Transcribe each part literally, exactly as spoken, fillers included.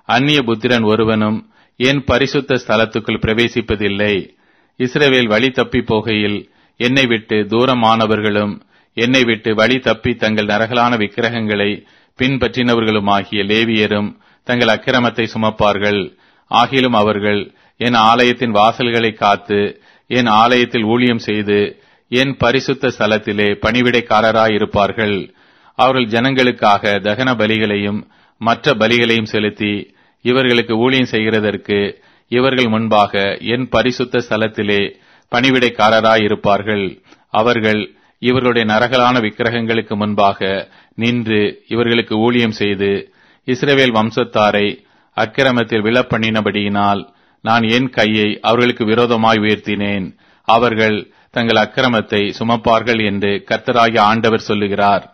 அந்நிய புத்திரன் ஒருவனும் என் பரிசுத்த ஸ்தலத்துக்குள் பிரவேசிப்பதில்லை. இஸ்ரவேல் வழி தப்பி போகையில் என்னை விட்டு தூரமானவர்களும் என்னை விட்டு வழி தப்பி தங்கள் நரகலான விக்கிரகங்களை பின்பற்றினவர்களுமாகிய லேவியரும் தங்கள் அக்கிரமத்தை சுமப்பார்கள். ஆகிலும் அவர்கள் என் ஆலயத்தின் வாசல்களை காத்து என் ஆலயத்தில் ஊழியம் செய்து என் பரிசுத்த ஸ்தலத்திலே பணிவிடைக்காரராயிருப்பார்கள். அவர்கள் ஜனங்களுக்காக தகன பலிகளையும் மற்ற பலிகளையும் செலுத்தி இவர்களுக்கு ஊழியம் செய்கிறதற்கு இவர்கள் முன்பாக என் பரிசுத்த ஸ்தலத்திலே பணிவிடைக்காரராயிருப்பார்கள். அவர்கள் இவர்களுடைய நரகலான விக்கிரகங்களுக்கு முன்பாக நின்று இவர்களுக்கு ஊழியம் செய்து இஸ்ரவேல் வம்சத்தாரை அக்கிரமத்தில் விழப்பண்ணினபடியினால் நான் என் கையை அவர்களுக்கு விரோதமாய் உயர்த்தினேன். அவர்கள் தங்கள் அக்கிரமத்தை சுமப்பார்கள் என்று கர்த்தராகிய ஆண்டவர் சொல்லுகிறார்.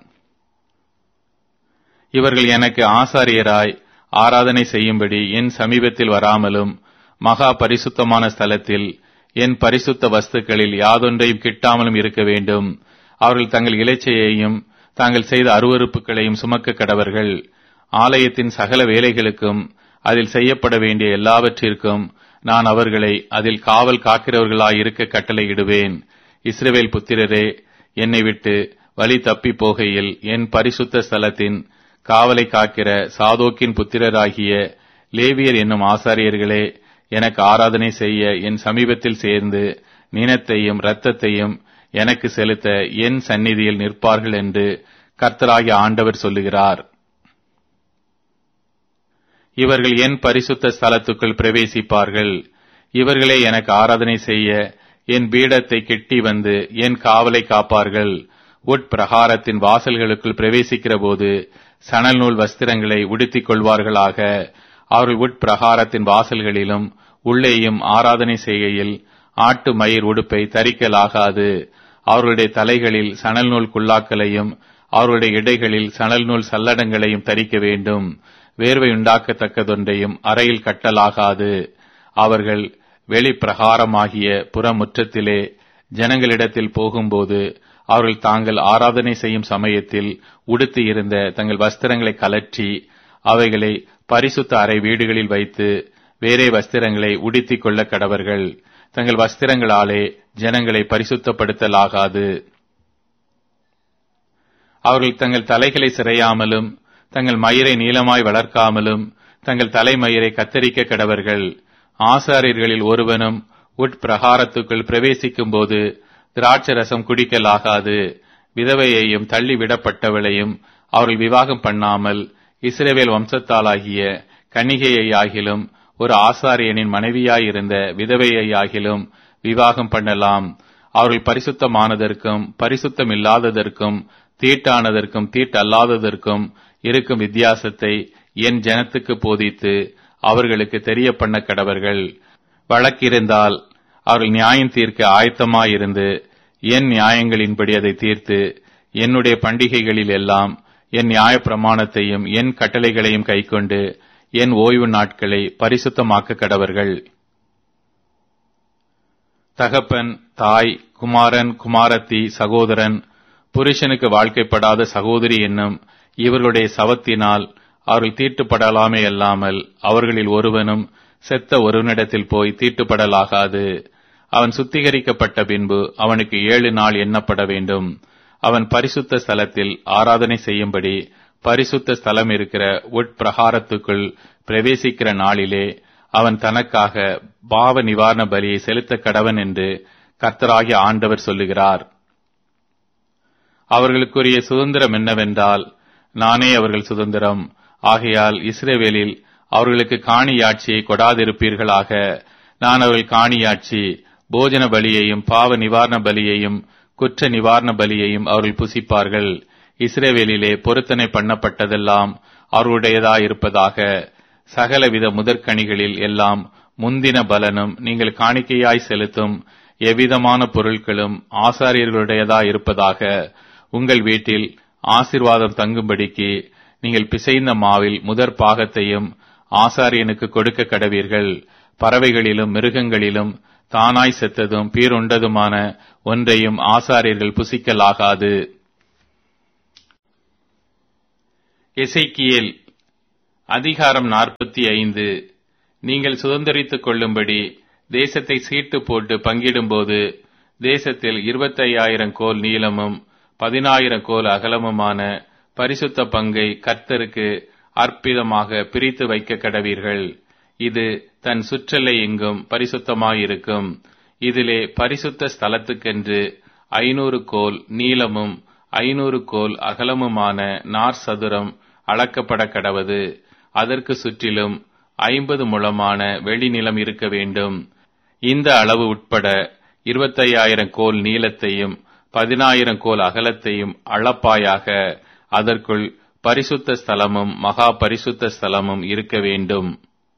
இவர்கள் எனக்கு ஆசாரியராய் ஆராதனை செய்யும்படி என் சமீபத்தில் வராமலும் மகா பரிசுத்தமான ஸ்தலத்தில் என் பரிசுத்த வஸ்துக்களில் யாதொன்றையும் கிட்டாமலும் இருக்க வேண்டும். அவர்கள் தங்கள் இலைச்சையையும் தாங்கள் செய்த அருவருப்புகளையும் சுமக்க கடவர்கள். ஆலயத்தின் சகல வேலைகளுக்கும் அதில் செய்யப்பட வேண்டிய எல்லாவற்றிற்கும் நான் அவர்களை அதில் காவல் காக்கிறவர்களாயிருக்க கட்டளையிடுவேன். இஸ்ரவேல் புத்திரரே, என்னை விட்டு வழி தப்பி போகையில் என் பரிசுத்த ஸ்தலத்தின் காவலை காக்கிற சாதோக்கின் புத்திரராகிய லேவியர் என்னும் ஆசாரியர்களே, எனக்கு ஆராதனை செய்ய என் சமீபத்தில் சேர்ந்து நினத்தையும் இரத்தத்தையும் எனக்கு செலுத்த என் சந்நிதியில் நிற்பார்கள் என்று கர்த்தராகிய ஆண்டவர் சொல்லுகிறார். இவர்கள் என் பரிசுத்த ஸ்தலத்துக்குள் பிரவேசிப்பார்கள். இவர்களே எனக்கு ஆராதனை செய்ய என் பீடத்தை கெட்டி வந்து என் காவலை காப்பார்கள். உட்பிரகாரத்தின் வாசல்களுக்குள் பிரவேசிக்கிற போது சணல் நூல் வஸ்திரங்களை உடுத்திக் கொள்வார்களாக. அவர்கள் உட்பிரகாரத்தின் வாசல்களிலும் உள்ளேயும் ஆராதனை செய்கையில் ஆட்டு மயிர் உடுப்பை தரிக்கலாகாது. அவர்களுடைய தலைகளில் சணல் நூல் குல்லாக்களையும் அவர்களுடைய இடைகளில் சணல் நூல் சல்லடங்களையும் தரிக்க வேண்டும். வேர்வை உண்டாக்கத்தக்கதொன்றையும் அறையில் கட்டலாகாது. அவர்கள் வெளிப்பிரகாரமாகிய புறமுற்றத்திலே ஜனங்களிடத்தில் போகும்போது அவர்கள் தாங்கள் ஆராதனை செய்யும் சமயத்தில் உடுத்தி இருந்த தங்கள் வஸ்திரங்களை கலற்றி அவைகளை பரிசுத்த அறை வீடுகளில் வைத்து வேறே வஸ்திரங்களை உடுத்திக் கொள்ள கடவர்கள். தங்கள் வஸ்திரங்களாலே ஜனங்களை பரிசுத்தப்படுத்தலாகாது. அவர்கள் தங்கள் தலைகளை சிறையாமலும் தங்கள் மயிரை நீளமாய் வளர்க்காமலும் தங்கள் தலைமயிரை கத்தரிக்க கடவர்கள். ஆசாரியர்களில் ஒருவனும் உட்பிரகாரத்துக்குள் பிரவேசிக்கும் போது திராட்சரசம் குடிக்கலாகாது. விதவையையும் தள்ளிவிடப்பட்டவளையும் அவர்கள் விவாகம் பண்ணாமல் இஸ்ரவேல் வம்சத்தாலாகிய கன்னிகையாகிலும் ஒரு ஆசாரியனின் மனைவியாயிருந்த விதவையாகிலும் விவாகம் பண்ணலாம். அவர்கள் பரிசுத்தமானதற்கும் பரிசுத்தம் இல்லாததற்கும் தீட்டானதற்கும் தீட்டல்லாததற்கும் இருக்கும் வித்தியாசத்தை என் ஜனத்துக்கு போதித்து அவர்களுக்கு தெரிய பண்ண கடவர்கள். வழக்கிருந்தால் அவர்கள் நியாயம் தீர்க்க ஆயத்தமாயிருந்து என் நியாயங்களின்படி அதை தீர்த்து என்னுடைய பண்டிகைகளில் எல்லாம் என் நியாய பிரமாணத்தையும் என் கட்டளைகளையும் கைக்கொண்டு என் ஓய்வு நாட்களை பரிசுத்தமாக்க கடவர்கள். தகப்பன், தாய், குமாரன், குமாரத்தி, சகோதரன், புருஷனுக்கு வாழ்க்கைப்படாத சகோதரி என்னும் இவர்களுடைய சவத்தினால் அவர்கள் தீட்டுப்படலாமே அல்லாமல் அவர்களில் ஒருவனும் செத்த ஒருவனிடத்தில் போய் தீட்டுப்படலாகாது. அவன் சுத்திகரிக்கப்பட்ட பின்பு அவனுக்கு ஏழு நாள் எண்ணப்பட வேண்டும். அவன் பரிசுத்த ஸ்தலத்தில் ஆராதனை செய்யும்படி பரிசுத்த ஸ்தலம் இருக்கிற உட்பிரகாரத்துக்குள் பிரவேசிக்கிற நாளிலே அவன் தனக்காக பாவ நிவாரண பலியை செலுத்த கடவன் என்று கர்த்தராகிய ஆண்டவர் சொல்லுகிறார். அவர்களுக்குரிய சுதந்திரம் என்னவென்றால் நானே அவர்கள் சுதந்திரம். ஆகையால் இஸ்ரவேலில் அவர்களுக்கு காணியாட்சியை கொடாதிருப்பீர்களாக. நான் அவர்கள் காணியாட்சி போஜன பலியையும் பாவ நிவாரண பலியையும் குற்ற நிவாரண பலியையும் அவர்கள் புசிப்பார்கள். இஸ்ரவேலிலே பொருத்தனை பண்ணப்பட்டதெல்லாம் அவர்களுடையதாயிருப்பதாக. சகலவித முதற்கனிகளில் எல்லாம் முந்தின பலனும் நீங்கள் காணிக்கையாய் செலுத்தும் எவ்விதமான பொருட்களும் ஆசாரியர்களுடையதாயிருப்பதாக. உங்கள் வீட்டில் ஆசீர்வாதம் தங்கும்படிக்கு நீங்கள் பிசைந்த மாவில் முதற் பாகத்தையும் ஆசாரியனுக்கு கொடுக்க கடவீர்கள். பறவைகளிலும் மிருகங்களிலும் தானாய் செத்ததும் பீருண்டதுமான ஒன்றையும் ஆசாரியர்கள் புசிக்கலாகாது. எசேக்கியேல் அதிகாரம் நாற்பத்தி ஐந்து. நீங்கள் சுதந்தரித்துக் கொள்ளும்படி தேசத்தை சீட்டு போட்டு பங்கிடும்போது தேசத்தில் இருபத்தையாயிரம் கோல் நீளமும் பதினாயிரம் கோல் அகலமுமான பரிசுத்த பங்கை கர்த்தருக்கு அற்பிதமாக பிரித்து வைக்க கடவீர்கள். இது தன் சுற்றலை எங்கும் பரிசுத்தமாயிருக்கும். இதிலே பரிசுத்த ஸ்தலத்துக்கென்று ஐநூறு கோல் நீளமும் ஐநூறு கோல் அகலமுமான நார் சதுரம் அளக்கப்பட கடவது. அதற்கு சுற்றிலும் ஐம்பது முழமான வெளிநிலம் இருக்க வேண்டும். இந்த அளவு உட்பட இருபத்தையாயிரம் கோல் நீளத்தையும் பதினாயிரம் கோல் அகலத்தையும் அளப்பாயாக. அதற்குள் பரிசுத்த ஸ்தலமும் மகா பரிசுத்த ஸ்தலமும் இருக்க வேண்டும்.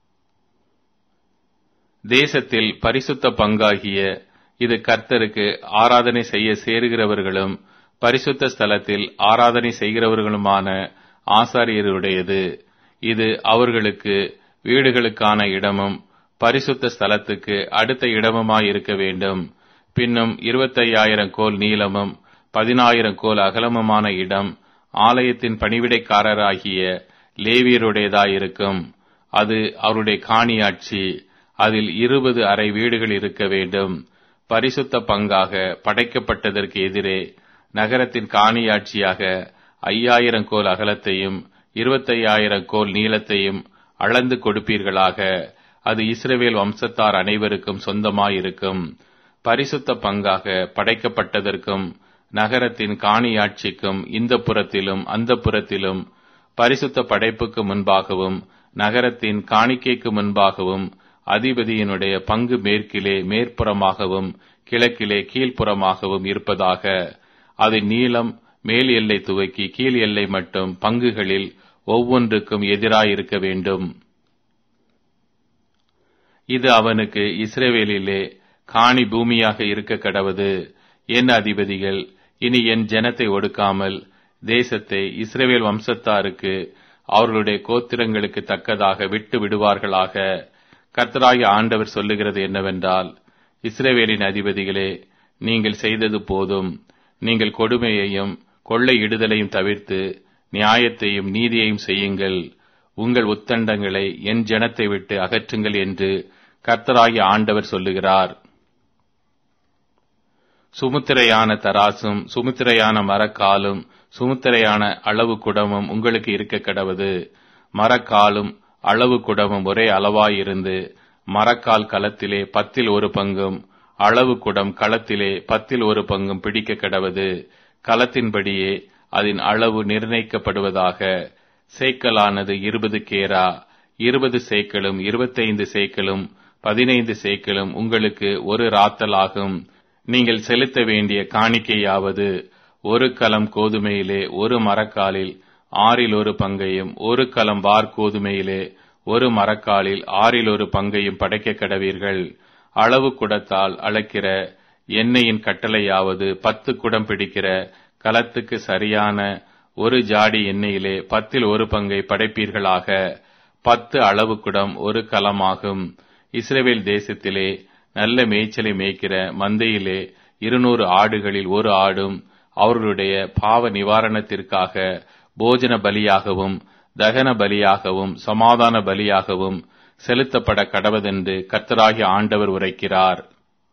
தேசத்தில் பரிசுத்த பங்காகிய இது கர்த்தருக்கு ஆராதனை செய்ய சேருகிறவர்களும் பரிசுத்த ஸ்தலத்தில் ஆராதனை செய்கிறவர்களுமான ஆசாரியருடையது. இது அவர்களுக்கு வீடுகளுக்கான இடமும் பரிசுத்த ஸ்தலத்துக்கு அடுத்த இடமுமாயிருக்க வேண்டும். பின்னும் இருபத்தையாயிரம் கோல் நீளமும் பதினாயிரம் கோல் அகலமுமான இடம் ஆலயத்தின் பணிவிடைக்காரராகிய லேவியருடையதாயிருக்கும். அது அவருடைய காணியாட்சி. அதில் இருபது அறை வீடுகள் இருக்க வேண்டும். பரிசுத்த பங்காக படைக்கப்பட்டதற்கு எதிரே நகரத்தின் காணியாட்சியாக ஐயாயிரம் கோல் அகலத்தையும் இருபத்தையாயிரம் கோல் நீளத்தையும் அளந்து கொடுப்பீர்களாக. அது இஸ்ரவேல் வம்சத்தார் அனைவருக்கும் சொந்தமாயிருக்கும். பரிசுத்த பங்காக படைக்கப்பட்டதற்கும் நகரத்தின் காணியாட்சிக்கும் இந்த புறத்திலும் அந்த புறத்திலும் பரிசுத்த படைப்புக்கு முன்பாகவும் நகரத்தின் காணிக்கைக்கு முன்பாகவும் அதிபதியினுடைய பங்கு மேற்கிலே மேற்புறமாகவும் கிழக்கிலே கீழ்ப்புறமாகவும் இருப்பதாக. அதன் நீளம் மேல் எல்லை துவக்கி கீழ் எல்லை மட்டும் பங்குகளில் ஒவ்வொன்றுக்கும் எதிராயிருக்க வேண்டும். இது அவனுக்கு இஸ்ரவேலிலே காணி பூமியாக இருக்க கடவது. என் அதிபதிகள் இனி என் ஜனத்தை ஒடுக்காமல் தேசத்தை இஸ்ரவேல் வம்சத்தாருக்கு அவர்களுடைய கோத்திரங்களுக்கு தக்கதாக விட்டு விடுவார்களாக. கர்த்தராகிய ஆண்டவர் சொல்லுகிறது என்னவென்றால், இஸ்ரவேலின் அதிபதிகளே, நீங்கள் செய்தது போதும். நீங்கள் கொடுமையையும் கொள்ளையிடுதலையும் தவிர்த்து நியாயத்தையும் நீதியையும் செய்யுங்கள். உங்கள் உத்தண்டங்களை என் ஜனத்தை விட்டு அகற்றுங்கள் என்று கர்த்தராகிய ஆண்டவர் சொல்லுகிறார். சுமுத்திரையான தராசும் சுமுத்திரையான மரக்காலும் சுமுத்திரையான அளவு குடமும் உங்களுக்கு இருக்க கடவது. மரக்காலும் அளவு குடமும் ஒரே அளவாயிருந்து மரக்கால் களத்திலே பத்தில் ஒரு பங்கும் அளவு குடம் களத்திலே பத்தில் ஒரு பங்கும் பிடிக்க கடவது. களத்தின்படியே அதன் அளவு நிர்ணயிக்கப்படுவதாக. சேக்கலானது இருபது கேரா. இருபது சேக்களும் இருபத்தைந்து சேக்களும் பதினைந்து சேக்களும் உங்களுக்கு ஒரு ராத்தல் ஆகும். நீங்கள் செலுத்த வேண்டிய காணிக்கையாவது ஒரு கலம் கோதுமையிலே ஒரு மரக்காலில் ஆறில் ஒரு பங்கையும் ஒரு கலம் வார் கோதுமையிலே ஒரு மரக்காலில் ஆறில் ஒரு பங்கையும் படைக்க கடவீர்கள். அளவு குடத்தால் அளக்கிற எண்ணெயின் கட்டளையாவது பத்து குடம் பிடிக்கிற கலத்துக்கு சரியான ஒரு ஜாடி எண்ணெயிலே பத்தில் ஒரு பங்கை படைப்பீர்களாக. பத்து அளவு குடம் ஒரு கலமாகும். இஸ்ரவேல் தேசத்திலே நல்ல மேய்ச்சலை மேய்க்கிற மந்தையிலே இருநூறு ஆடுகளில் ஒரு ஆடும் அவர்களுடைய பாவ நிவாரணத்திற்காக போஜன பலியாகவும் தகன பலியாகவும் சமாதான பலியாகவும் செலுத்தப்பட கடவதென்று கர்த்தராகிய ஆண்டவர் உரைக்கிறார்.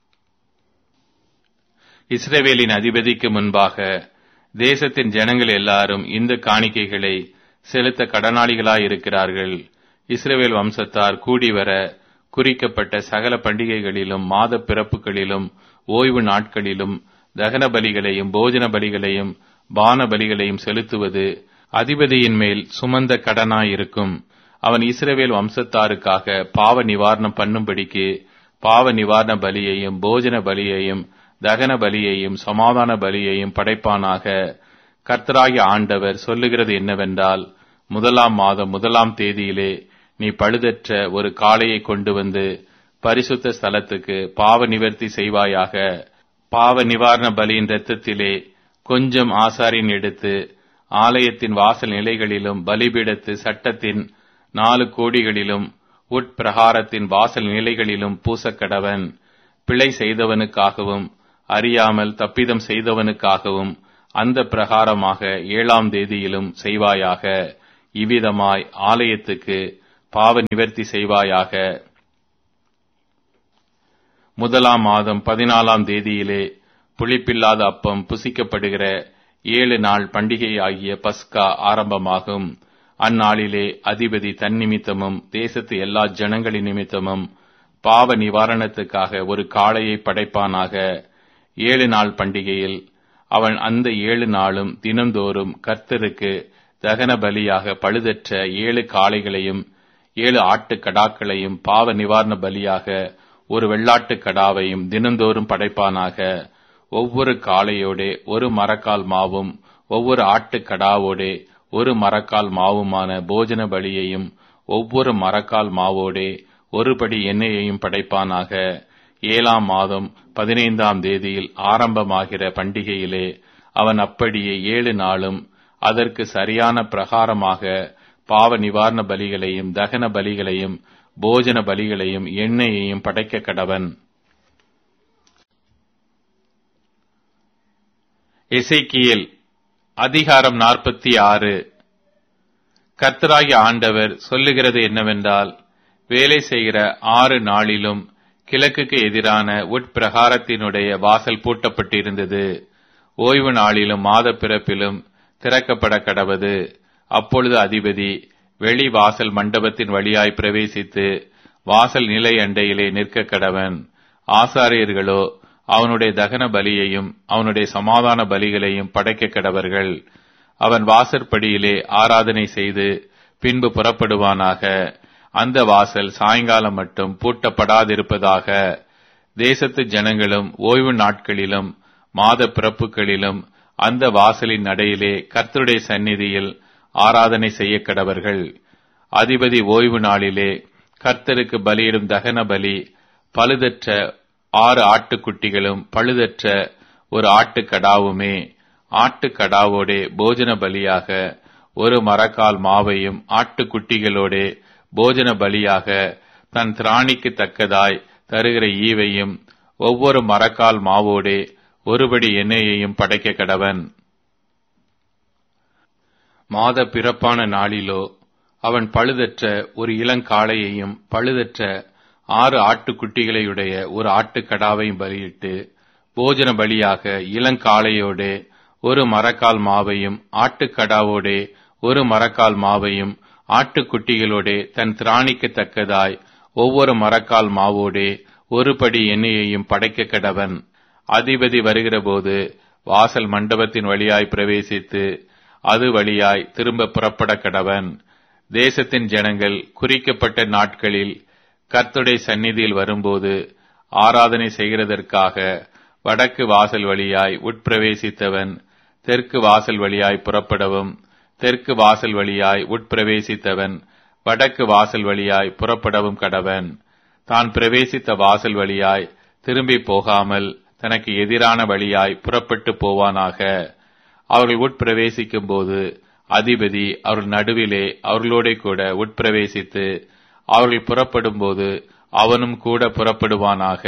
இஸ்ரவேலின் அதிபதிக்கு முன்பாக தேசத்தின் ஜனங்கள் எல்லாரும் இந்த காணிக்கைகளை செலுத்த கடனாளிகளாயிருக்கிறார்கள். இஸ்ரவேல் வம்சத்தார் கூடிவர குறிக்கப்பட்ட சகல பண்டிகைகளிலும் மாத பிறப்புகளிலும் ஓய்வு நாட்களிலும் தகன பலிகளையும் போஜன பலிகளையும் பான பலிகளையும் செலுத்துவது அதிபதியின் மேல் சுமந்த கடனாயிருக்கும். அவன் இஸ்ரவேல் வம்சத்தாருக்காக பாவ நிவாரணம் பண்ணும்படிக்கு பாவ நிவாரண பலியையும் போஜன பலியையும் தகன பலியையும் சமாதான பலியையும் படைப்பானாக. கர்த்தராகிய ஆண்டவர் சொல்லுகிறது என்னவென்றால், முதலாம் மாதம் முதலாம் தேதியிலே நீ பழுதற்ற ஒரு காளையை கொண்டு வந்து பரிசுத்த ஸ்தலத்துக்கு பாவ நிவர்த்தி செய்வாயாக. பாவ நிவாரண பலியின் இரத்தத்திலே கொஞ்சம் ஆசாரியன் எடுத்து ஆலயத்தின் வாசல் நிலைகளிலும் பலிபீடத்து சட்டத்தின் நாலு கோடிகளிலும் உட்பிரகாரத்தின் வாசல் நிலைகளிலும் பூசக்கடவன். பிழை செய்தவனுக்காகவும் அறியாமல் தப்பிதம் செய்தவனுக்காகவும் அந்த பிரகாரமாக ஏழாம் தேதியிலும் செய்வாயாக. இவ்விதமாய் ஆலயத்துக்கு பாவ நிவர்த்தி செய்வாயாக. முதலாம் மாதம் பதினாலாம் தேதியிலே புளிப்பில்லாத அப்பம் புசிக்கப்படுகிற ஏழு நாள் பண்டிகை ஆகிய பஸ்கா ஆரம்பமாகும். அந்நாளிலே அதிபதி தன் நிமித்தமும் தேசத்து எல்லா ஜனங்களின் நிமித்தமும் பாவ நிவாரணத்துக்காக ஒரு காளையை படைப்பானாக. ஏழு நாள் பண்டிகையில் அவன் அந்த ஏழு நாளும் தினந்தோறும் கர்த்தருக்கு தகன பலியாக பழுதற்ற ஏழு காளைகளையும் ஏழு ஆட்டுக் கடாக்களையும் பாவ நிவாரண பலியாக ஒரு வெள்ளாட்டுக் கடாவையும் தினந்தோறும் படைப்பானாக. ஒவ்வொரு காளையோடே ஒரு மரக்கால் மாவும் ஒவ்வொரு ஆட்டுக் கடாவோடே ஒரு மரக்கால் மாவுமான போஜன பலியையும் ஒவ்வொரு மரக்கால் மாவோடே ஒருபடி எண்ணெயையும் படைப்பானாக. ஏழாம் மாதம் பதினைந்தாம் தேதியில் ஆரம்பமாகிற பண்டிகையிலே அவன் அப்படியே ஏழு நாளும் அதற்கு சரியான பிரகாரமாக பாவ நிவாரண பலிகளையும் தகன பலிகளையும் போஜன பலிகளையும் எண்ணெயையும் படைக்க கடவன். எசேக்கியேல் அதிகாரம் நாற்பத்தி ஆறு. கர்த்தராகிய ஆண்டவர் சொல்லுகிறது என்னவென்றால், வேலை செய்கிற ஆறு நாளிலும் கிழக்குக்கு எதிரான உட்பிரகாரத்தினுடைய வாசல் பூட்டப்பட்டிருந்தது. ஓய்வு நாளிலும் மாத பிறப்பிலும் திறக்கப்பட கடவது. அப்பொழுது அதிபதி வெளி வாசல் மண்டபத்தின் வழியாய் பிரவேசித்து வாசல் நிலை அண்டையிலே நிற்க கடவன். ஆசாரியர்களோ அவனுடைய தகன பலியையும் அவனுடைய சமாதான பலிகளையும் படைக்க கடவர்கள். அவன் வாசற்படியிலே ஆராதனை செய்து பின்பு புறப்படுவானாக. அந்த வாசல் சாயங்காலம் மட்டும் பூட்டப்படாதிருப்பதாக. தேசத்து ஜனங்களும் ஓய்வு நாட்களிலும் மாத பிறப்புகளிலும் அந்த வாசலின் நடையிலே கர்த்தருடைய சந்நிதியில் ஆராதனை செய்ய கடவர்கள். அதிபதி ஓய்வு நாளிலே கர்த்தருக்கு பலியிடும் தகன பலி பழுதற்ற ஆறு ஆட்டுக்குட்டிகளும் பழுதற்ற ஒரு ஆட்டுக்கடாவுமே. ஆட்டுக்கடாவோடே போஜன பலியாக ஒரு மரக்கால் மாவையும் ஆட்டுக்குட்டிகளோடே போஜன பலியாக தன் திராணிக்கு தக்கதாய் தருகிற ஈவையும் ஒவ்வொரு மரக்கால் மாவோடே ஒருபடி எண்ணெயையும் படைக்க கடவன். மாத பிறப்பான நாளிலோ அவன் பழுதற்ற ஒரு இளங்காளையையும் பழுதற்ற ஆறு ஆட்டுக்குட்டிகளையுடைய ஒரு ஆட்டுக்கடாவையும் பலியிட்டு போஜன பலியாக இளங்காளையோடே ஒரு மரக்கால் மாவையும் ஆட்டுக்கடாவோடே ஒரு மரக்கால் மாவையும் ஆட்டுக்குட்டிகளோடே தன் திராணிக்கு தக்கதாய் ஒவ்வொரு மரக்கால் மாவோடே ஒரு படி எண்ணெயையும் படைக்க கடவன். அதிபதி வருகிறபோது வாசல் மண்டபத்தின் வழியாய் பிரவேசித்து அது வழியாய் திரும்ப புறப்பட கடவன். தேசத்தின் ஜனங்கள் குறிக்கப்பட்ட நாட்களில் கர்த்தருடைய சந்நிதியில் வரும்போது ஆராதனை செய்கிறதற்காக வடக்கு வாசல் வழியாய் உட்பிரவேசித்தவன் தெற்கு வாசல் வழியாய் புறப்படவும், தெற்கு வாசல் வழியாய் உட்பிரவேசித்தவன் வடக்கு வாசல் வழியாய் புறப்படவும் கடவன். தான் பிரவேசித்த வாசல் வழியாய் திரும்பி போகாமல் தனக்கு எதிரான வழியாய் புறப்பட்டு போவானாக. அவர்கள் உட்பிரவேசிக்கும் போது அதிபதி அவர்கள் நடுவிலே அவர்களோட கூட உட்பிரவேசித்து அவர்கள் புறப்படும் போது அவனும் கூட புறப்படுவானாக.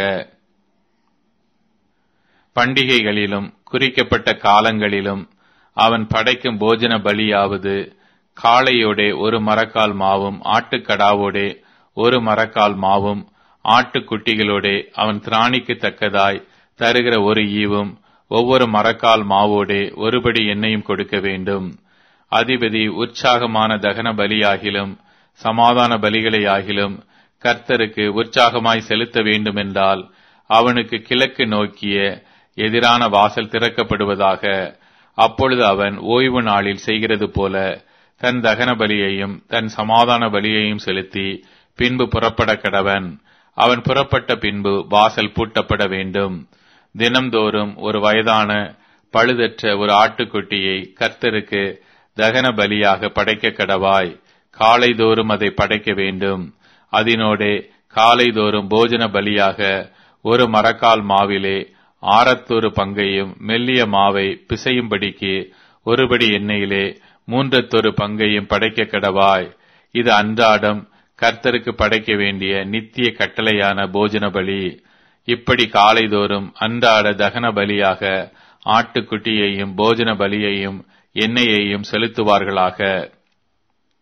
பண்டிகைகளிலும் குறிக்கப்பட்ட காலங்களிலும் அவன் படைக்கும் போஜன பலியாவது காளையோடே ஒரு மரக்கால் மாவும் ஆட்டுக்கடாவோடே ஒரு மரக்கால் மாவும் ஆட்டுக்குட்டிகளோடே அவன் திராணிக்கு தக்கதாய் தருகிற ஒரு ஈவும் ஒவ்வொரு மரக்கால் மாவோடே ஒருபடி எண்ணெயும் கொடுக்க வேண்டும். அதிபதி உற்சாகமான தகன பலியாகிலும் சமாதான பலிகளையாகிலும் கர்த்தருக்கு உற்சாகமாய் செலுத்த வேண்டுமென்றால் அவனுக்கு கிழக்கு நோக்கிய எதிரான வாசல் திறக்கப்படுவதாக. அப்பொழுது அவன் ஓய்வு நாளில் செய்கிறது போல தன் தகன பலியையும் தன் சமாதான பலியையும் செலுத்தி பின்பு புறப்பட கடவன். அவன் புறப்பட்ட பின்பு வாசல் பூட்டப்பட வேண்டும். தினம்தோறும் ஒரு வயதான பழுதற்ற ஒரு ஆட்டுக்குட்டியை கர்த்தருக்கு தகன பலியாக படைக்க கடவாய். காலைதோறும் அதை படைக்க வேண்டும். அதனோடே காலைதோறும் போஜன பலியாக ஒரு மரக்கால் மாவிலே ஆறத்தொரு பங்கையும் மெல்லிய மாவை பிசையும்படிக்கு ஒருபடி எண்ணெயிலே மூன்றத்தொரு பங்கையும் படைக்க கடவாய். இது அன்றாடம் கர்த்தருக்கு படைக்க வேண்டிய நித்திய கட்டளையான போஜன பலி. இப்படி காலைதோறும் அன்றாட தகன பலியாக ஆட்டுக்குட்டியையும் போஜன பலியையும் எண்ணெயையும் செலுத்துவார்களாக.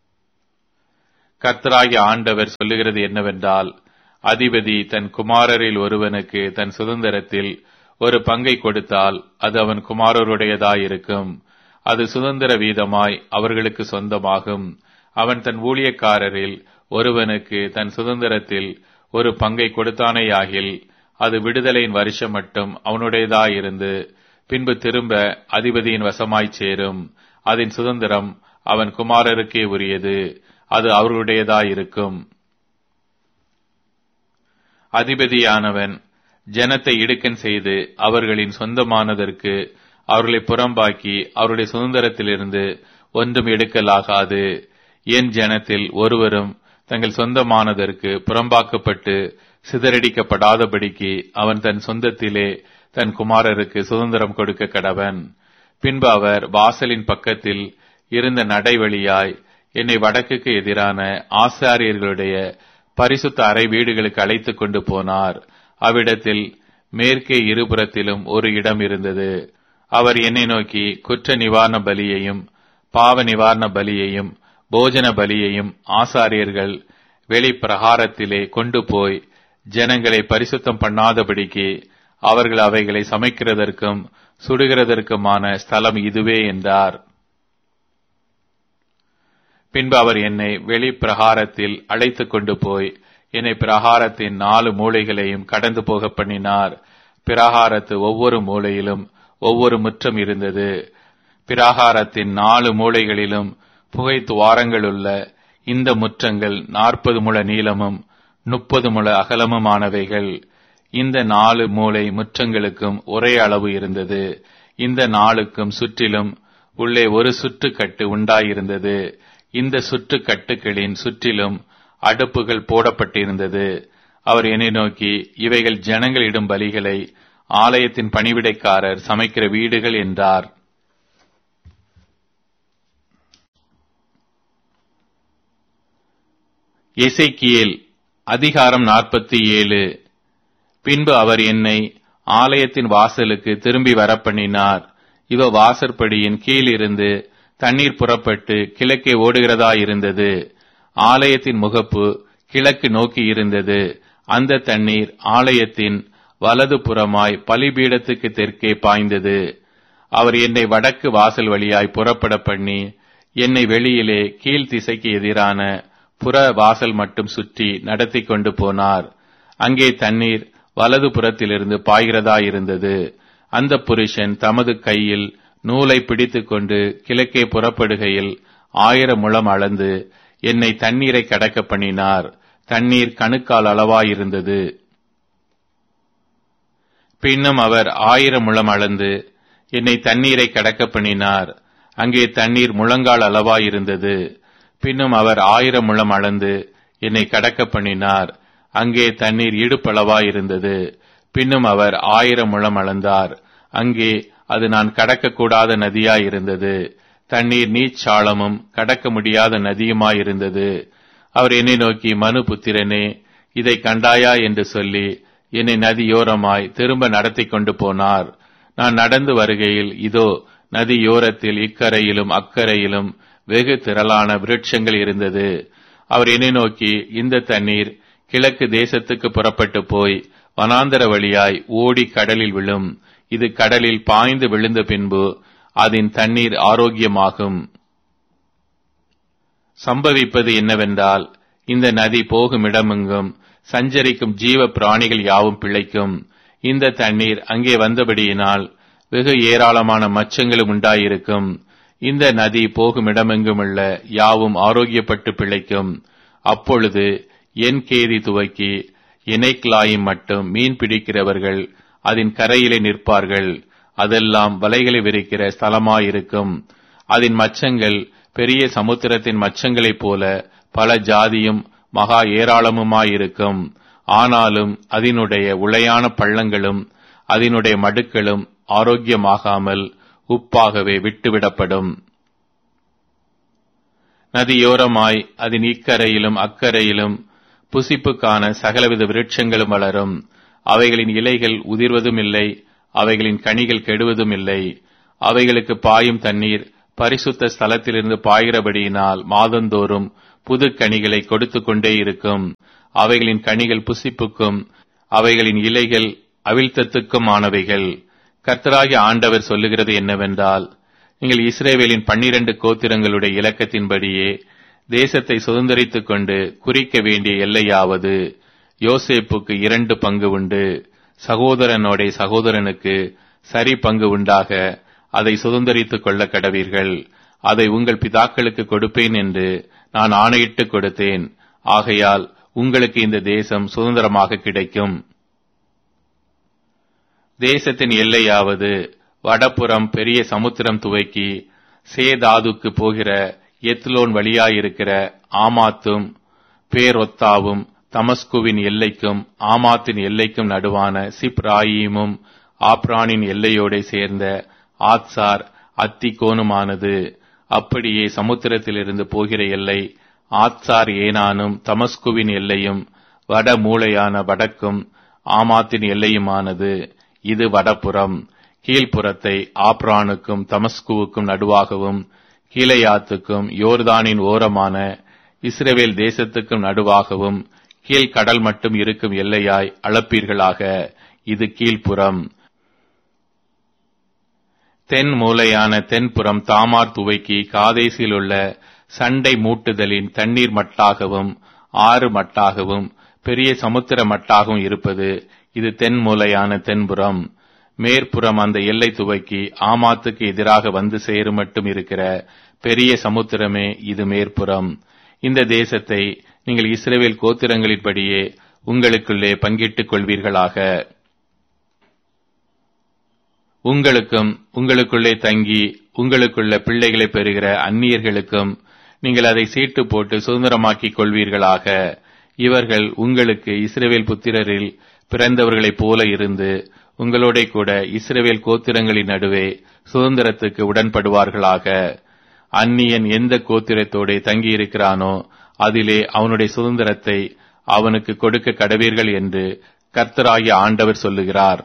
கர்த்தராகிய ஆண்டவர் சொல்லுகிறது என்னவென்றால், அதிபதி தன் குமாரரில் ஒருவனுக்கு தன் சுதந்திரத்தில் ஒரு பங்கை கொடுத்தால் அது அவன் குமாரருடையதாயிருக்கும். அது சுதந்திர வீதமாய் அவர்களுக்கு சொந்தமாகும். அவன் தன் ஊழியக்காரரில் ஒருவனுக்கு தன் சுதந்திரத்தில் ஒரு பங்கை கொடுத்தானேயாகில் அது விடுதலையின் வருஷம் மட்டும் அவனுடையதாயிருந்து பின்பு திரும்ப அதிபதியின் வசமாய்ச் சேரும். அதன் சுதந்திரம் அவன் குமாரருக்கே உரியது. அது அவர்களுடையதாயிருக்கும். அதிபதியானவன் ஜனத்தை இடுக்கன் செய்து அவர்களின் சொந்தமானதற்கு அவர்களை புறம்பாக்கி அவருடைய சுதந்திரத்திலிருந்து ஒன்றும் எடுக்கலாகாது. என் ஜனத்தில் ஒருவரும் தங்கள் சொந்தமானதற்கு புறம்பாக்கப்பட்டு சிதறடிக்கப்படாதபடிக்கு அவன் தன் சொந்தத்திலே தன் குமாரருக்கு சுதந்திரம் கொடுக்க கடவன். பின்பு அவர் வாசலின் பக்கத்தில் இருந்த நடைவழியாய் என்னை வடக்குக்கு எதிரான ஆசாரியர்களுடைய பரிசுத்த அறை வீடுகளுக்கு அழைத்துக் கொண்டு போனார். அவ்விடத்தில் மேற்கே இருபுறத்திலும் ஒரு இடம் இருந்தது. அவர் என்னை நோக்கி, குற்ற நிவாரண பலியையும் பாவ நிவாரண பலியையும் போஜன பலியையும் ஆசாரியர்கள் வெளி பிரகாரத்திலே கொண்டு போய் ஜனங்களை பரிசுத்தம் பண்ணாதபடிக்கு அவர்கள் அவைகளை சமைக்கிறதற்கும் சுடுகிறதற்குமான ஸ்தலம் இதுவே என்றார். பின்பு அவர் என்னை வெளி பிரகாரத்தில் அழைத்துக் கொண்டு போய் என்னை பிரகாரத்தின் நாலு மூலைகளையும் கடந்து போக பண்ணினார். பிரகாரத்து ஒவ்வொரு மூலையிலும் ஒவ்வொரு முற்றம் இருந்தது. பிரகாரத்தின் நாலு மூலைகளிலும் புகை துவாரங்களுள்ள இந்த முற்றங்கள் நாற்பது முழ நீளமும் முப்பது முழ அகலமுமானவைகள். இந்த நாலு மூலை முற்றங்களுக்கும் ஒரே அளவு இருந்தது. இந்த நாளுக்கும் சுற்றிலும் உள்ளே ஒரு சுற்றுக்கட்டு உண்டாயிருந்தது. இந்த சுற்றுக்கட்டுகளின் சுற்றிலும் அடுப்புகள் போடப்பட்டிருந்தது. அவர் என்னை நோக்கி, இவைகள் ஜனங்கள் இடும் பலிகளை ஆலயத்தின் பணிவிடைக்காரர் சமைக்கிற வீடுகள் என்றார். எசேக்கியேல் அதிகாரம் நாற்பத்தி ஏழு. பின்பு அவர் என்னை ஆலயத்தின் வாசலுக்கு திரும்பி வரப்பண்ணினார். இவ வாசற்படியின் கீழ் இருந்து தண்ணீர் புறப்பட்டு கிழக்கே ஓடுகிறதாயிருந்தது. ஆலயத்தின் முகப்பு கிழக்கு நோக்கி இருந்தது. அந்த தண்ணீர் ஆலயத்தின் வலது புறமாய் பலிபீடத்துக்கு தெற்கே பாய்ந்தது. அவர் என்னை வடக்கு வாசல் வழியாய் புறப்பட பண்ணி என்னை வெளியிலே கீழ் திசைக்கு எதிரான புற வாசல் மட்டும் சுற்றி நடத்தி கொண்டு போனார். அங்கே தண்ணீர் வலது புறத்திலிருந்து பாய்கிறதாயிருந்தது. அந்த புருஷன் தமது கையில் நூலை பிடித்துக் கொண்டு கிழக்கே புறப்படுகையில் ஆயிரம் முழம் அளந்து என்னை தண்ணீரை கடக்க பண்ணினார். தண்ணீர் கணுக்கால் அளவாயிருந்தது. பின்னும் அவர் ஆயிரம் முழம் அளந்து என்னை தண்ணீரை கடக்க பண்ணினார். அங்கே தண்ணீர் முழங்கால் அளவாயிருந்தது. பின்னும் அவர் ஆயிரம் முழம் அளந்து என்னை கடக்க பண்ணினார். அங்கே தண்ணீர் இடுப்பளவாயிருந்தது. பின்னும் அவர் ஆயிரம் முழம் அளந்தார். அங்கே அது நான் கடக்கக்கூடாத நதியாயிருந்தது. தண்ணீர் நீச்சாளமும் கடக்க முடியாத நதியுமாயிருந்தது. அவர் என்னை நோக்கி, மனு புத்திரனே, இதை கண்டாயா என்று சொல்லி என்னை நதியோரமாய் திரும்ப நடத்தி கொண்டு போனார். நான் நடந்து வருகையில் இதோ நதியோரத்தில் இக்கரையிலும் அக்கரையிலும் வெகு திரளான விருட்சங்கள் இருந்தது. அவர் என்னை நோக்கி, இந்த தண்ணீர் கிழக்கு தேசத்துக்கு புறப்பட்டு போய் வனாந்தர வழியாய் ஓடி கடலில் விழும். இது கடலில் பாய்ந்து விழுந்த பின்பு அதன் தண்ணீர் ஆரோக்கியமாகும். சம்பவிப்பது என்னவென்றால், இந்த நதி போகும் இடமெங்கும் சஞ்சரிக்கும் ஜீவ பிராணிகள் யாவும் பிழைக்கும். இந்த தண்ணீர் அங்கே வந்தபடியினால் வெகு ஏராளமான மச்சங்களும் உண்டாயிருக்கும். இந்த நதி போகும் இடமெங்குமுள்ள யாவும் ஆரோக்கியப்பட்டு பிழைக்கும். அப்பொழுது என் கேதி துவக்கி இணைக்லாயும் மட்டும் மீன் பிடிக்கிறவர்கள் அதன் கரையிலே நிற்பார்கள். அதெல்லாம் வலைகளை விரிக்கிற ஸ்தலமாயிருக்கும். அதன் மச்சங்கள் பெரிய சமுத்திரத்தின் மச்சங்களைப் போல பல ஜாதியும் மகா ஏராளமுமாயிருக்கும். ஆனாலும் அதனுடைய உளையான பள்ளங்களும் அதனுடைய மடுக்களும் ஆரோக்கியமாகாமல் உப்பாகவே விட்டுவிடப்படும். நதியோரமாய் அதன் இக்கரையிலும் அக்கரையிலும் புசிப்புக்கான சகலவித விருட்சங்களும் வளரும். அவைகளின் இலைகள் உதிர்வதும் இல்லை, அவைகளின் கனிகள் கெடுவதும் இல்லை. அவைகளுக்கு பாயும் தண்ணீர் பரிசுத்த ஸ்தலத்திலிருந்து பாய்கிறபடியினால் மாதந்தோறும் புது கனிகளை கொடுத்து கொண்டே இருக்கும். அவைகளின் கனிகள் புசிப்புக்கும் அவைகளின் இலைகள் அவிழ்த்தத்துக்கும் ஆனவைகள். கர்த்தராகிய ஆண்டவர் சொல்லுகிறது என்னவென்றால், நீங்கள் இஸ்ரவேலின் பன்னிரண்டு கோத்திரங்களுடைய இலக்கத்தின்படியே தேசத்தை சுதந்தரித்துக் கொண்டு குறிக்க வேண்டிய எல்லையாவது, யோசேப்புக்கு இரண்டு பங்கு உண்டு, சகோதரனோட சகோதரனுக்கு சரி பங்கு உண்டாக அதை சுதந்தரித்துக் கொள்ள கடவீர்கள். அதை உங்கள் பிதாக்களுக்கு கொடுப்பேன் என்று நான் ஆணையிட்டு கொடுத்தேன். ஆகையால் உங்களுக்கு இந்த தேசம் சுதந்திரமாக கிடைக்கும். தேசத்தின் எல்லையாவது, வடபுறம் பெரிய சமுத்திரம் துவக்கி சேதாதுக்கு போகிற எத்லோன் வழியாயிருக்கிற ஆமாத்தும் பேரொத்தாவும் தமஸ்குவின் எல்லைக்கும் ஆமாத்தின் எல்லைக்கும் நடுவான சிப்ராயீமும் ஆப்ரானின் எல்லையோட சேர்ந்த ஆத்சார் அத்திகோனுமானது. அப்படியே சமுத்திரத்திலிருந்து போகிற எல்லை ஆத்சார் ஏனானும் தமஸ்குவின் எல்லையும் வட மூலையான வடக்கும் ஆமாத்தின் எல்லையுமானது. இது வடபுறம். கீழ்ப்புறத்தை ஆப்ரானுக்கும் தமஸ்குவுக்கும் நடுவாகவும் கீலேயாத்துக்கும் யோர்தானின் ஓரமான இஸ்ரவேல் தேசத்துக்கும் நடுவாகவும் கீழ்கடல் மட்டும் இருக்கும் எல்லையாய் அளப்பீர்களாக. இது கீழ்ப்புறம். தென் மூலையான தென்புறம் தாமார் துவைக்கி காதேசில் உள்ள சண்டை மூட்டுதலின் தண்ணீர் மட்டாகவும் ஆறு மட்டாகவும் பெரிய சமுத்திர மட்டாகவும் இருப்பது இது தென் மூலையான தென்புறம். மேற்புறம் அந்த எல்லை துவக்கி ஆமாத்துக்கு எதிராக வந்து சேரும் மட்டும் இருக்கிற பெரிய சமுத்திரமே இது மேற்புறம். இந்த தேசத்தை நீங்கள் இஸ்ரவேல் கோத்திரங்களின்படியே உங்களுக்குள்ளே பங்கிட்டுக் கொள்வீர்களாக. உங்களுக்கும் உங்களுக்குள்ளே தங்கி உங்களுக்குள்ள பிள்ளைகளை பெறுகிற அந்நியர்களுக்கும் நீங்கள் அதை சீட்டு போட்டு சுதந்திரமாக்கிக் கொள்வீர்களாக. இவர்கள் உங்களுக்கு இஸ்ரவேல் புத்திரரில் பிறந்தவர்களைப் போல இருந்து உங்களோட கூட இஸ்ரவேல் கோத்திரங்களின் நடுவே சுதந்திரத்துக்கு உடன்படுவார்களாக. அந்நியன் எந்த கோத்திரத்தோட தங்கியிருக்கிறானோ அதிலே அவனுடைய சுதந்திரத்தை அவனுக்கு கொடுக்க கடவீர்கள் என்று கர்த்தராகிய ஆண்டவர் சொல்லுகிறார்.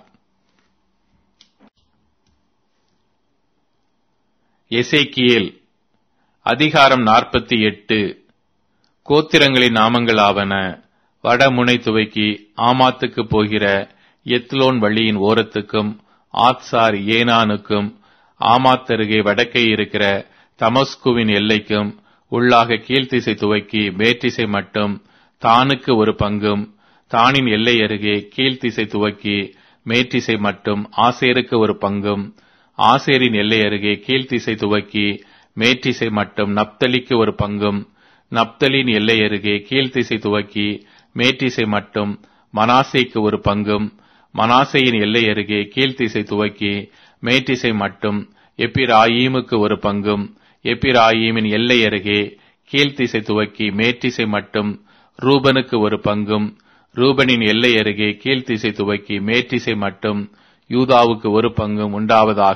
எசேக்கியேல் அதிகாரம் நாற்பத்தி எட்டு. கோத்திரங்களின் நாமங்களாவன, வடமுனை துவக்கி ஆமாத்துக்கு போகிற எத்லோன் வழியின் ஓரத்துக்கும் ஆத்சார் ஏனானுக்கும் ஆமாத்தருகே வடக்கே இருக்கிற தமஸ்குவின் எல்லைக்கும் உள்ளாக கீழ்த்திசை துவக்கி மேற்றிசை மட்டும் தானுக்கு ஒரு பங்கும், தானின் எல்லை அருகே கீழ்த்திசை துவக்கி மேற்றிசை மட்டும் ஆசேருக்கு ஒரு பங்கும், ஆசேரின் எல்லை அருகே கீழ்த்திசை துவக்கி மேற்றிசை மட்டும் நப்தலிக்கு ஒரு பங்கும், நப்தலின் எல்லை அருகே கீழ்த்திசை துவக்கி மேற்றிசை மட்டும் மனாசேக்கு ஒரு பங்கும், மனாசேயின் எல்லை அருகே கீழ்த்திசை துவக்கி மேற்றிசை மட்டும் எப்பிராயீமுக்கு ஒரு பங்கும், எப்பிராயீமின் எல்லை அருகே கீழ்த்திசை துவக்கி மேற்றிசை மட்டும் ரூபனுக்கு ஒரு பங்கும், ரூபனின் எல்லை அருகே கீழ்த்திசை துவக்கி மேற்றிசை மட்டும் யூதாவுக்கு ஒரு பங்கும் உண்டாவதாக.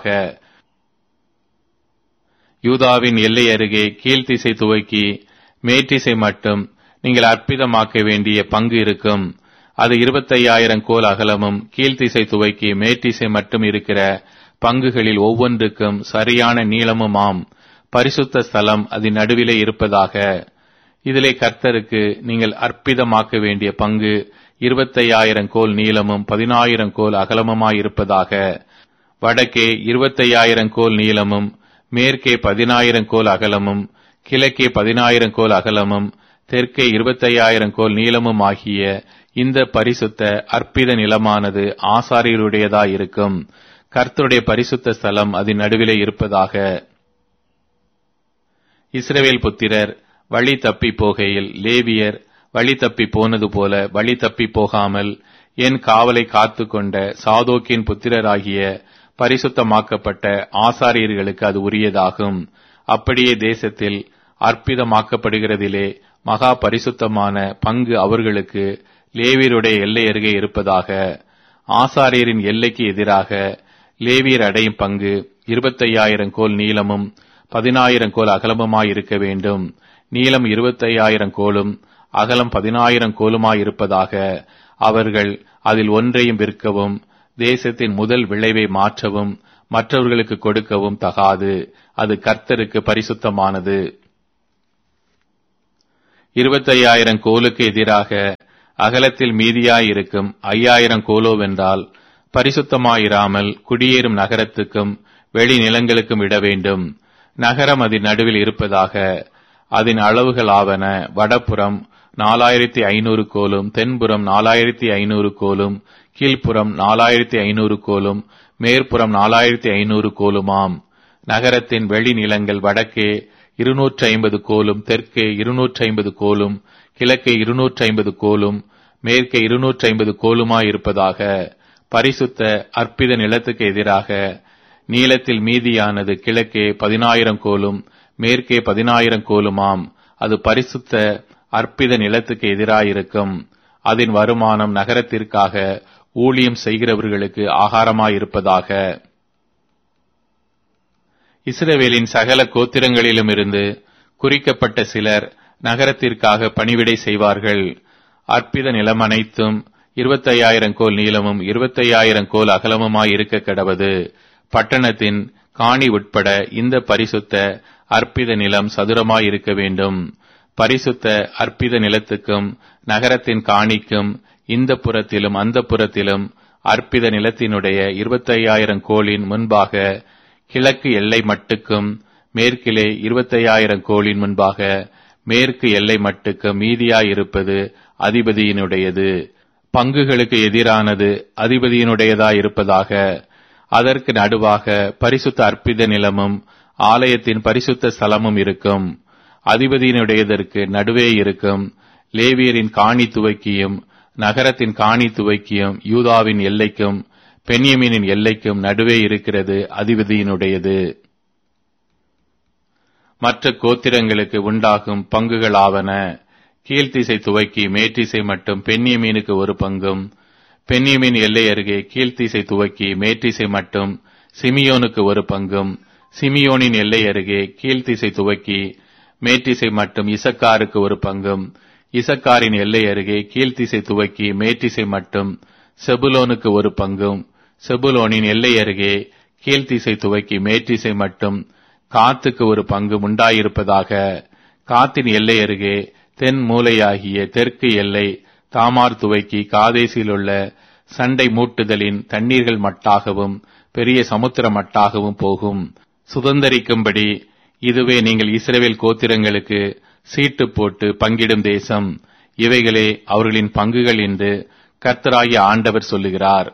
யூதாவின் எல்லை அருகே கீழ்த்திசை துவக்கி மேற்றிசை மட்டும் நீங்கள் அற்புதமாக்க வேண்டிய பங்கு இருக்கும். அது இருபத்தையாயிரம் கோல் அகலமும் கீழ்த்திசை துவக்கி மேற்றிசை மட்டும் இருக்கிற பங்குகளில் ஒவ்வொன்றுக்கும் சரியான நீளமுமாம். பரிசுத்த ஸ்தலம் அதன் நடுவிலே இருப்பதாக. இதிலே கர்த்தருக்கு நீங்கள் அற்புதமாக்க வேண்டிய பங்கு இருபத்தையாயிரம் கோல் நீளமும் பதினாயிரம் கோல் அகலமுமாயிருப்பதாக. வடக்கே இருபத்தையாயிரம் கோல் நீளமும் மேற்கே பதினாயிரம் கோல் அகலமும் கிழக்கே பதினாயிரம் கோல் அகலமும் தெற்கே இருபத்தையாயிரம் கோல் நீளமும் ஆகிய இந்த பரிசுத்த அற்பித நிலமானது ஆசாரியருடையதாயிருக்கும். கர்த்தருடைய பரிசுத்த ஸ்தலம் அதன் நடுவிலே இருப்பதாக. இஸ்ரவேல் புத்திரர் வழி தப்பி போகையில் லேவியர் வழி தப்பி போனது போல வழி தப்பி போகாமல் என் காவலை காத்து கொண்ட சாதோக்கின் புத்திரராகிய பரிசுத்தமாக்கப்பட்ட ஆசாரியர்களுக்கு அது உரியதாகும். அப்படியே தேசத்தில் அற்புதமாக்கப்படுகிறதிலே மகா பரிசுத்தமான பங்கு அவர்களுக்கு லேவியருடைய எல்லை அருகே இருப்பதாக. ஆசாரியரின் எல்லைக்கு எதிராக லேவியர் அடையும் பங்கு இருபத்தையாயிரம் கோல் நீளமும் பதினாயிரம் கோல் அகலமுமாயிருக்க வேண்டும். நீளம் இருபத்தையாயிரம் கோலும் அகலம் பதினாயிரம் கோலுமாயிருப்பதாக. அவர்கள் அதில் ஒன்றையும் விற்கவும் தேசத்தின் முதல் விளைவை மாற்றவும் மற்றவர்களுக்கு கொடுக்கவும் தகாது. அது கர்த்தருக்கு பரிசுத்தமானது. இருபத்தையாயிரம் கோலுக்கு எதிராக அகலத்தில் மீதியாயிருக்கும் ஐயாயிரம் கோலோவென்றால் பரிசுத்தமாயிராமல் குடியேறும் நகரத்துக்கும் வெளி நிலங்களுக்கும் இட வேண்டும். நகரம் அதன் நடுவில் இருப்பதாக. அதன் அளவுகள் ஆவன: வடபுறம் நாலாயிரத்தி ஐநூறு கோலும், தென்புறம் நாலாயிரத்தி ஐநூறு கோலும், கீழ்ப்புறம் நாலாயிரத்தி ஐநூறு கோலும், மேற்புறம் நாலாயிரத்தி ஐநூறு கோலுமாம். நகரத்தின் வெளி நிலங்கள் வடக்கே இருநூற்றி ஐம்பது கோலும், தெற்கே இருநூற்றி ஐம்பது கோலும், கிழக்கே இருநூற்றி ஐம்பது கோலும், மேற்கே இருநூற்றி ஐம்பது கோலுமாயிருப்பதாக. பரிசுத்த அற்பித நிலத்துக்கு எதிராக நீளத்தில் மீதியானது கிழக்கே பதினாயிரம் கோலும், மேற்கே பதினாயிரம் கோலுமாம். அது பரிசுத்த அற்பித நிலத்துக்கு எதிராயிருக்கும். அதன் வருமானம் நகரத்திற்காக ஊழியம் செய்கிறவர்களுக்கு ஆகாரமாயிருப்பதாக. இஸ்ரவேலின் சகல கோத்திரங்களிலும் இருந்து குறிக்கப்பட்ட சிலர் நகரத்திற்காக பணிவிடை செய்வார்கள். அற்பித நிலம் அனைத்தும் இருபத்தையாயிரம் கோல் நீளமும் இருபத்தையாயிரம் கோல் அகலமுமாய் இருக்க கடவது. பட்டணத்தின் காணி உட்பட இந்த பரிசுத்த அற்பித நிலம் சதுரமாய் இருக்க வேண்டும். பரிசுத்த அற்பித நிலத்துக்கும் நகரத்தின் காணிக்கும் இந்த புறத்திலும் அந்த புறத்திலும் அற்பித நிலத்தினுடைய இருபத்தையாயிரம் கோலின் முன்பாக கிழக்கு எல்லை மட்டுக்கும் மேற்கிலே இருபத்தையாயிரம் கோலின் முன்பாக மேற்கு எல்லை மட்டுக்கும் மீதியாயிருப்பது அதிபதியினுடையது. பங்குகளுக்கு எதிரானது அதிபதியினுடையதாயிருப்பதாக. அதற்கு நடுவாக பரிசுத்த அற்பித நிலமும் ஆலயத்தின் பரிசுத்த ஸ்தலமும் இருக்கும். அதிபதியினுடையதற்கு நடுவே இருக்கும். லேவியரின் காணி துவக்கியும் நகரத்தின் காணி துவக்கியும் யூதாவின் எல்லைக்கும் பென்யமீனின் எல்லைக்கும் நடுவே இருக்கிறது அதிபதியினுடையது. மற்ற கோத்திரங்களுக்கு உண்டாகும் பங்குகளாவன: கீழ்த்திசை துவக்கி மேற்றிசை மட்டும் பென்யமீனுக்கு ஒரு பங்கும், பென்யமீன் எல்லை அருகே கீழ்த்திசை துவக்கி மேற்றிசை மட்டும் சிமியோனுக்கு ஒரு பங்கும், சிமியோனின் எல்லை அருகே கீழ்த்திசை துவக்கி மேற்றிசை மட்டும் இசக்காருக்கு ஒரு பங்கும், இசக்காரின் எல்லை அருகே கீழ்த்திசை துவக்கி மேற்றிசை மட்டும் செபுலோனுக்கு ஒரு பங்கும், செபுலோனின் எல்லை அருகே கீழ்த்திசை துவக்கி மேற்றிசை மட்டும் காத்துக்கு ஒரு பங்கும் உண்டாயிருப்பதாக. காத்தின் எல்லை அருகே தென் மூலையாகிய தெற்கு எல்லை தாமார் துவக்கி காதேசில் உள்ள சண்டை மூட்டுதலின் தண்ணீர்கள் மட்டாகவும் பெரிய சமுத்திர மட்டாகவும் போகும். சுதந்தரிக்கும்படி இதுவே நீங்கள் இஸ்ரவேல் கோத்திரங்களுக்கு சீட்டு போட்டு பங்கிடும் தேசம். இவைகளே அவர்களின் பங்குகள் என்று கர்த்தராகிய ஆண்டவர் சொல்லுகிறார்.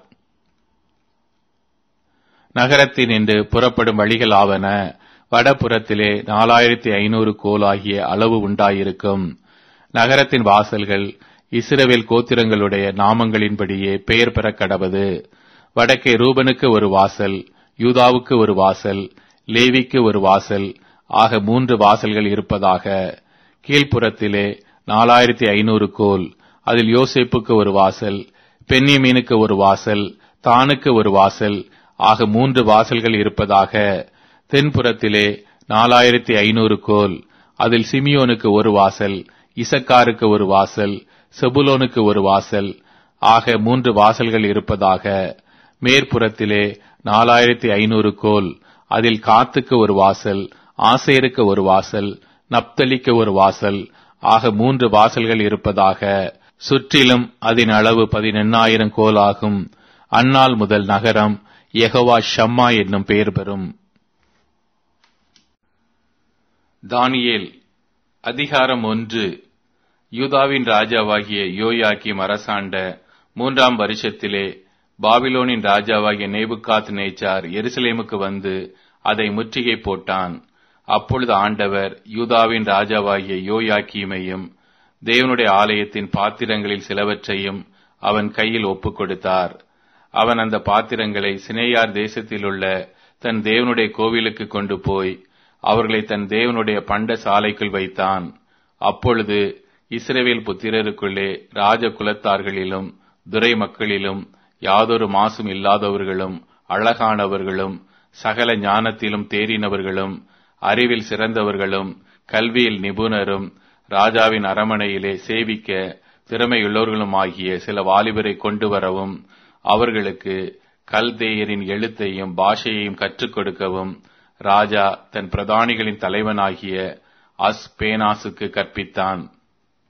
நகரத்தின் என்று புறப்படும் வழிகள் ஆவன: வடபுறத்திலே நாலாயிரத்தி ஐநூறு கோல் ஆகிய அளவு உண்டாயிருக்கும். நகரத்தின் வாசல்கள் இஸ்ரவேல் கோத்திரங்களுடைய நாமங்களின்படியே பெயர் பெற கடவது. வடக்கே ரூபனுக்கு ஒரு வாசல், யூதாவுக்கு ஒரு வாசல், லேவிக்கு ஒரு வாசல் ஆக மூன்று வாசல்கள் இருப்பதாக. கீழ்ப்புறத்திலே நாலாயிரத்தி ஐநூறு கோல், அதில் யோசேப்புக்கு ஒரு வாசல், பென்யமீனுக்கு ஒரு வாசல், தானுக்கு ஒரு வாசல் ஆக மூன்று வாசல்கள் இருப்பதாக. தென்புறத்திலே நாலாயிரத்தி ஐநூறு கோல், அதில் சிமியோனுக்கு ஒரு வாசல், இசக்காருக்கு ஒரு வாசல், செபுலோனுக்கு ஒரு வாசல் ஆக மூன்று வாசல்கள் இருப்பதாக. மேற்புறத்திலே நாலாயிரத்தி ஐநூறு கோல், அதில் காத்துக்கு ஒரு வாசல், ஆசேருக்கு ஒரு வாசல், நப்தலிக்கு ஒரு வாசல் ஆக மூன்று வாசல்கள் இருப்பதாக. சுற்றிலும் அதன் அளவு பதினெண்ணாயிரம் கோல் ஆகும். அந்நாள் முதல் நகரம் யெகோவா ஷம்மா என்னும் பெயர் பெறும். தானியேல் அதிகாரம் ஒன்று. யூதாவின் ராஜாவாகிய யோயாக்கீம் அரசாண்ட மூன்றாம் வருஷத்திலே பாபிலோனின் ராஜாவாகிய நேபுகாத் நேச்சார் எருசலேமுக்கு வந்து அதை முற்றுகை போட்டான். அப்பொழுது ஆண்டவர் யூதாவின் ராஜாவாகிய யோயாக்கீமையும் தேவனுடைய ஆலயத்தின் பாத்திரங்களில் சிலவற்றையும் அவன் கையில் ஒப்புக் கொடுத்தார். அவன் அந்த பாத்திரங்களை சினேயார் தேசத்திலுள்ள தன் தேவனுடைய கோவிலுக்கு கொண்டு போய் அவர்களை தன் தேவனுடைய பண்ட சாலைக்குள் வைத்தான். அப்பொழுது இஸ்ரவேல் புத்திரருக்குள்ளே ராஜ குலத்தார்களிலும் துரை மக்களிலும் யாதொரு மாசும் இல்லாதவர்களும் அழகானவர்களும் சகல ஞானத்திலும் தேறினவர்களும் அறிவில் சிறந்தவர்களும் கல்வியில் நிபுணரும் ராஜாவின் அரமனையிலே சேவிக்க திறமையுள்ளவர்களுமாகிய சில வாலிபரை கொண்டு வரவும் அவர்களுக்கு கல்தேயரின் எழுத்தையும் பாஷையையும் கற்றுக் கொடுக்கவும் ராஜா தன் பிரதானிகளின் தலைவனாகிய அஸ்பேனாசுக்கு கற்பித்தான்.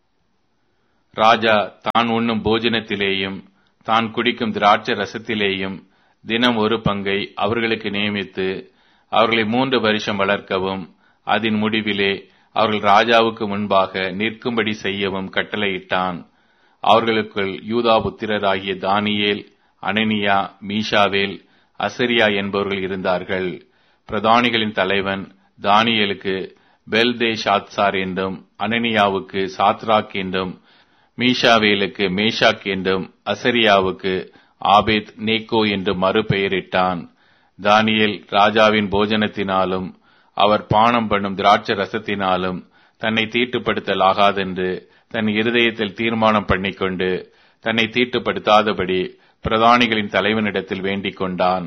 ராஜா தான் உண்ணும் போஜனத்திலேயும் தான் குடிக்கும் திராட்சை ரசத்திலேயும் தினம் ஒரு பங்கை அவர்களுக்கு நியமித்து அவர்களை மூன்று வருஷம் வளர்க்கவும் அதன் முடிவிலே அவர்கள் ராஜாவுக்கு முன்பாக நிற்கும்படி செய்யவும் கட்டளையிட்டான். அவர்களுக்குள் யூதா புத்திரராகிய தானியேல், அனனியா, மீஷாவேல், அசரியா என்பவர்கள் இருந்தார்கள். பிரதானிகளின் தலைவன் தானியேலுக்கு பெல்தேஷாத்சார் என்றும், அனனியாவுக்கு சாத்ராக் என்றும், மீஷாவேலுக்கு மேஷாக் என்றும், அசரியாவுக்கு ஆபேத் நேக்கோ என்று மறுபெயரிட்டான். தானியேல் ராஜாவின் போஜனத்தினாலும் அவர் பானம் பண்ணும் திராட்சை ரசத்தினாலும் தன்னை தீட்டுப்படுத்தலாகாதென்று தன் இருதயத்தில் தீர்மானம் பண்ணிக்கொண்டு தன்னை தீட்டுப்படுத்தாதபடி பிரதானிகளின் தலைவனிடத்தில் வேண்டிக் கொண்டான்.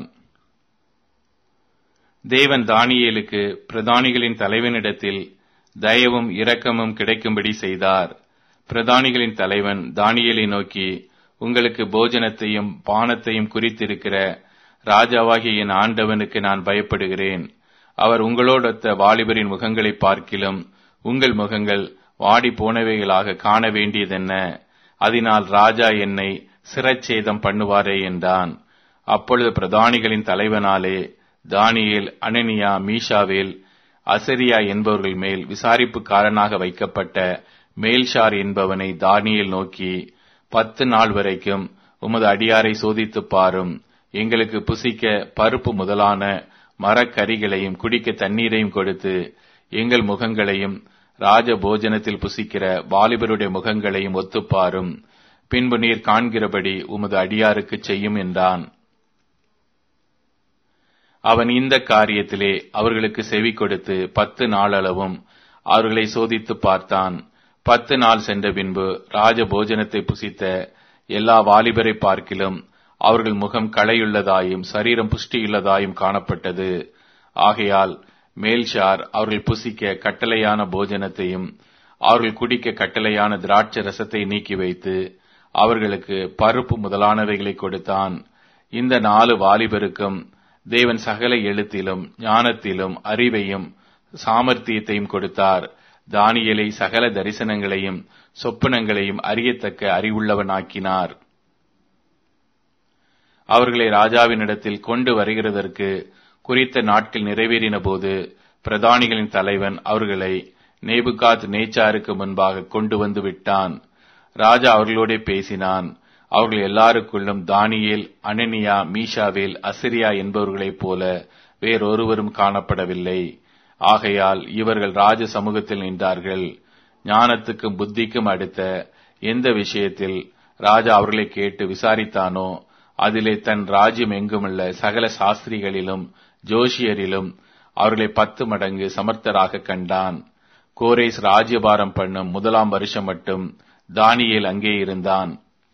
தேவன் தானியேலுக்கு பிரதானிகளின் தலைவனிடத்தில் தயவும் இரக்கமும் கிடைக்கும்படி செய்தார். பிரதானிகளின் தலைவன் தானியேலை நோக்கி, உங்களுக்கு போஜனத்தையும் பானத்தையும் குறித்திருக்கிற ராஜாவாகிய என் ஆண்டவனுக்கு நான் பயப்படுகிறேன். அவர் உங்களோடொத்த வாலிபரின் முகங்களை பார்க்கிலும் உங்கள் முகங்கள் வாடி போனவைகளாக காண வேண்டியதென்ன? அதனால் ராஜா என்னை சிரச்சேதம் பண்ணுவாரே என்றான். அப்பொழுது பிரதானிகளின் தலைவனாலே தானியேல், அனனியா, மீஷாவேல், அசரியா என்பவர்கள் மேல் விசாரிப்புக்காரனாக வைக்கப்பட்ட மேல்ஷார் என்பவனை தானியேல் நோக்கி, பத்து நாள் வரைக்கும் உமது அடியாரை சோதித்துப் பாரும். எங்களுக்கு புசிக்க பருப்பு முதலான மரக்கறிகளையும் குடிக்க தண்ணீரையும் கொடுத்து எங்கள் முகங்களையும் ராஜ போஜனத்தில் புசிக்கிற வாலிபருடைய முகங்களையும் ஒத்துப்பாரும். பின்பு நீர் காண்கிறபடி உமது அடியாருக்கு செய்யும் என்றான். அவன் இந்த காரியத்திலே அவர்களுக்கு செவி கொடுத்து பத்து நாளளவும் அவர்களை சோதித்து பார்த்தான். பத்து நாள் சென்ற பின்பு ராஜ போஜனத்தை புசித்த எல்லா வாலிபரை பார்க்கிலும் அவர்கள் முகம் களையுள்ளதாயும் சரீரம் புஷ்டியுள்ளதாயும் காணப்பட்டது. ஆகையால் மேல்ஷார் அவர்கள் புசிக்க கட்டளையான போஜனத்தையும் அவர்கள் குடிக்க கட்டளையான திராட்சை ரசத்தை நீக்கி வைத்து அவர்களுக்கு பருப்பு முதலானவைகளை கொடுத்தான். இந்த நாலு வாலிபருக்கும் தேவன் சகல எழுத்திலும் ஞானத்திலும் அறிவையும் சாமர்த்தியத்தையும் கொடுத்தார். தானியேலை சகல தரிசனங்களையும் சொப்பனங்களையும் அறியத்தக்க அறிவுள்ளவனாக்கினார். அவர்களை ராஜாவினிடத்தில் கொண்டு வருகிறதற்கு குறித்த நாட்கள் நிறைவேறின போது பிரதானிகளின் தலைவன் அவர்களை நேபுகாத் நேச்சாருக்கு முன்பாக கொண்டு வந்து விட்டான். ராஜா அவர்களோட பேசினான். அவர்கள் எல்லாருக்குள்ளும் தானியேல், அனனியா, மீஷாவேல், அசரியா என்பவர்களைப் போல வேறொருவரும் காணப்படவில்லை. ஆகையால் இவர்கள் ராஜ சமூகத்தில் நின்றார்கள். ஞானத்துக்கும் புத்திக்கும் அடுத்த எந்த விஷயத்தில் ராஜா அவர்களை கேட்டு விசாரித்தானோ அதிலே தன் ராஜ்யம் எங்குமுள்ள சகல சாஸ்திரிகளிலும் ஜோஷியரிலும் அவர்களை பத்து மடங்கு சமர்த்தராக கண்டான். கோரேஸ் ராஜ்யபாரம் பண்ணும் முதலாம் வருஷம் மட்டும் தானியேல் அங்கே இருந்தான்.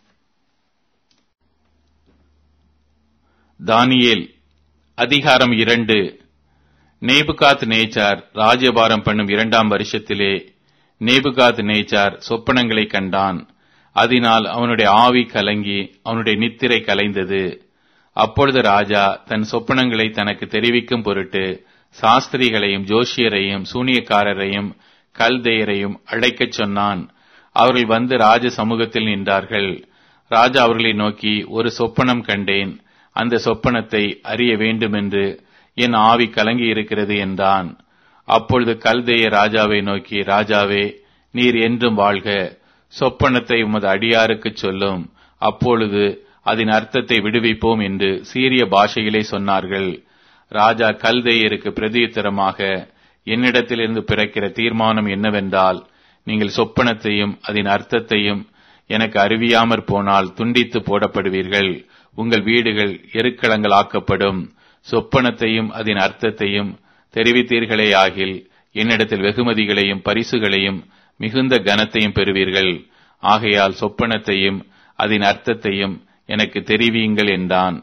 தானியேல் அதிகாரம் இரண்டு. நேபுகாத் நேச்சார் ராஜ்யபாரம் பண்ணும் இரண்டாம் வருஷத்திலே நேபுகாத் நேச்சார் சொப்பனங்களை கண்டான். அதனால் அவனுடைய ஆவி கலங்கி அவனுடைய நித்திரை கலைந்தது. அப்பொழுது ராஜா தன் சொப்பனங்களை தனக்கு தெரிவிக்கும் பொருட்டு சாஸ்திரிகளையும் ஜோஷியரையும் சூனியக்காரரையும் கல்தேயரையும் அழைக்கச் சொன்னான். அவர்கள் வந்து ராஜ சமூகத்தில் நின்றார்கள். ராஜா அவர்களை நோக்கி, ஒரு சொப்பனம் கண்டேன். அந்த சொப்பனத்தை அறிய வேண்டுமென்று என் ஆவி கலங்கி இருக்கிறது என்றான். அப்பொழுது கல்தேய ராஜாவை நோக்கி, ராஜாவே, நீர் என்றும் வாழ்க. சொப்பனத்தை உமது அடியாருக்கு சொல்லும், அப்பொழுது அதன் அர்த்தத்தை விடுவிப்போம் என்று சீரிய பாஷையிலே சொன்னார்கள். ராஜா கல்தேயருக்கு பிரதியுத்தரமாக, என்னிடத்திலிருந்து பிறக்கிற தீர்மானம் என்னவென்றால், நீங்கள் சொப்பனத்தையும் அதன் அர்த்தத்தையும் எனக்கு அறிவியாமற் போனால் துண்டித்து போடப்படுவீர்கள். உங்கள் வீடுகள் எருக்களங்கள் ஆக்கப்படும். சொப்பனத்தையும் அதன் அர்த்தத்தையும் தெரிவித்தீர்களே ஆகில் என்னிடத்தில் வெகுமதிகளையும் பரிசுகளையும் மிகுந்த கனத்தையும் பெறுவீர்கள். ஆகையால் சொப்பனத்தையும் அதன் அர்த்தத்தையும் எனக்கு தெரிவியுங்கள் என்றான்.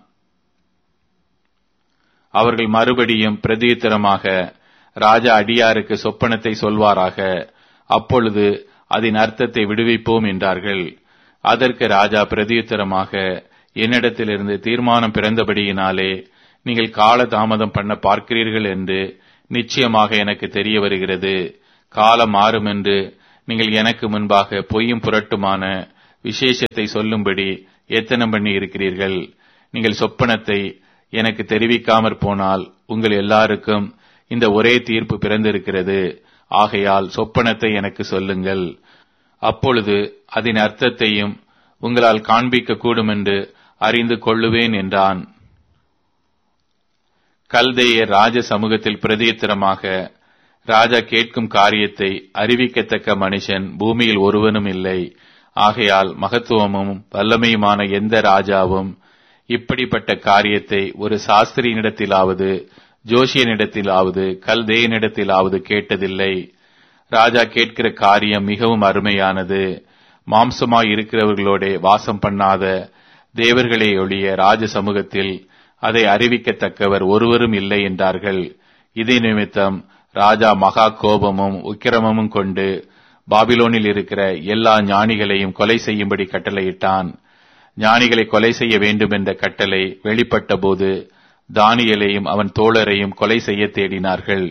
அவர்கள் மறுபடியும் பிரதியுத்தரமாக, ராஜா அடியாருக்கு சொப்பனத்தை சொல்வாராக, அப்பொழுது அதன் அர்த்தத்தை விடுவிப்போம் என்றார்கள். அதற்கு ராஜா பிரதியுத்தரமாக, என்னிடத்திலிருந்து தீர்மானம் பிறந்தபடியினாலே நீங்கள் கால தாமதம் பண்ண பார்க்கிறீர்கள் என்று நிச்சயமாக எனக்கு தெரிய வருகிறது. காலம் மாறும் என்று நீங்கள் எனக்கு முன்பாக பொய்யும் புரட்டுமான விசேஷத்தை சொல்லும்படி எத்தனம் பண்ணி இருக்கிறீர்கள். நீங்கள் சொப்பனத்தை எனக்கு தெரிவிக்காமற் போனால் உங்கள் எல்லாருக்கும் இந்த ஒரே தீர்ப்பு பிறந்திருக்கிறது. ஆகையால் சொப்பனத்தை எனக்கு சொல்லுங்கள், அப்பொழுது அதன் அர்த்தத்தையும் உங்களால் காண்பிக்க கூடும் என்று அறிந்து கொள்ளுவேன் என்றான். கல்தேயர் ராஜ சமூகத்தில் பிரதியுத்தரமாக, ராஜா கேட்கும் காரியத்தை அறிவிக்கத்தக்க மனுஷன் பூமியில் ஒருவனும் இல்லை. ஆகையால் மகத்துவமும் வல்லமையுமான எந்த ராஜாவும் இப்படிப்பட்ட காரியத்தை ஒரு சாஸ்திரியினிடத்திலாவது ஜோஷியனிடத்திலாவது கல்தேயனிடத்திலாவது கேட்டதில்லை. ராஜா கேட்கிற காரியம் மிகவும் அருமையானது. மாம்சமாய் இருக்கிறவர்களோட வாசம் பண்ணாத தேவர்களே ஒழிய ராஜ சமூகத்தில் அதை அறிவிக்கத்தக்கவர் ஒருவரும் இல்லை என்றார்கள். இதே நிமித்தம் ராஜா மகா கோபமும் உக்கிரமும் கொண்டு பாபிலோனில் இருக்கிற எல்லா ஞானிகளையும் கொலை செய்யும்படி கட்டளையிட்டான். ஞானிகளை கொலை செய்ய வேண்டும் என்ற கட்டளை வெளிப்பட்ட போது தானியேலையும் அவன் தோழரையும் கொலை செய்ய தேடினார்கள்.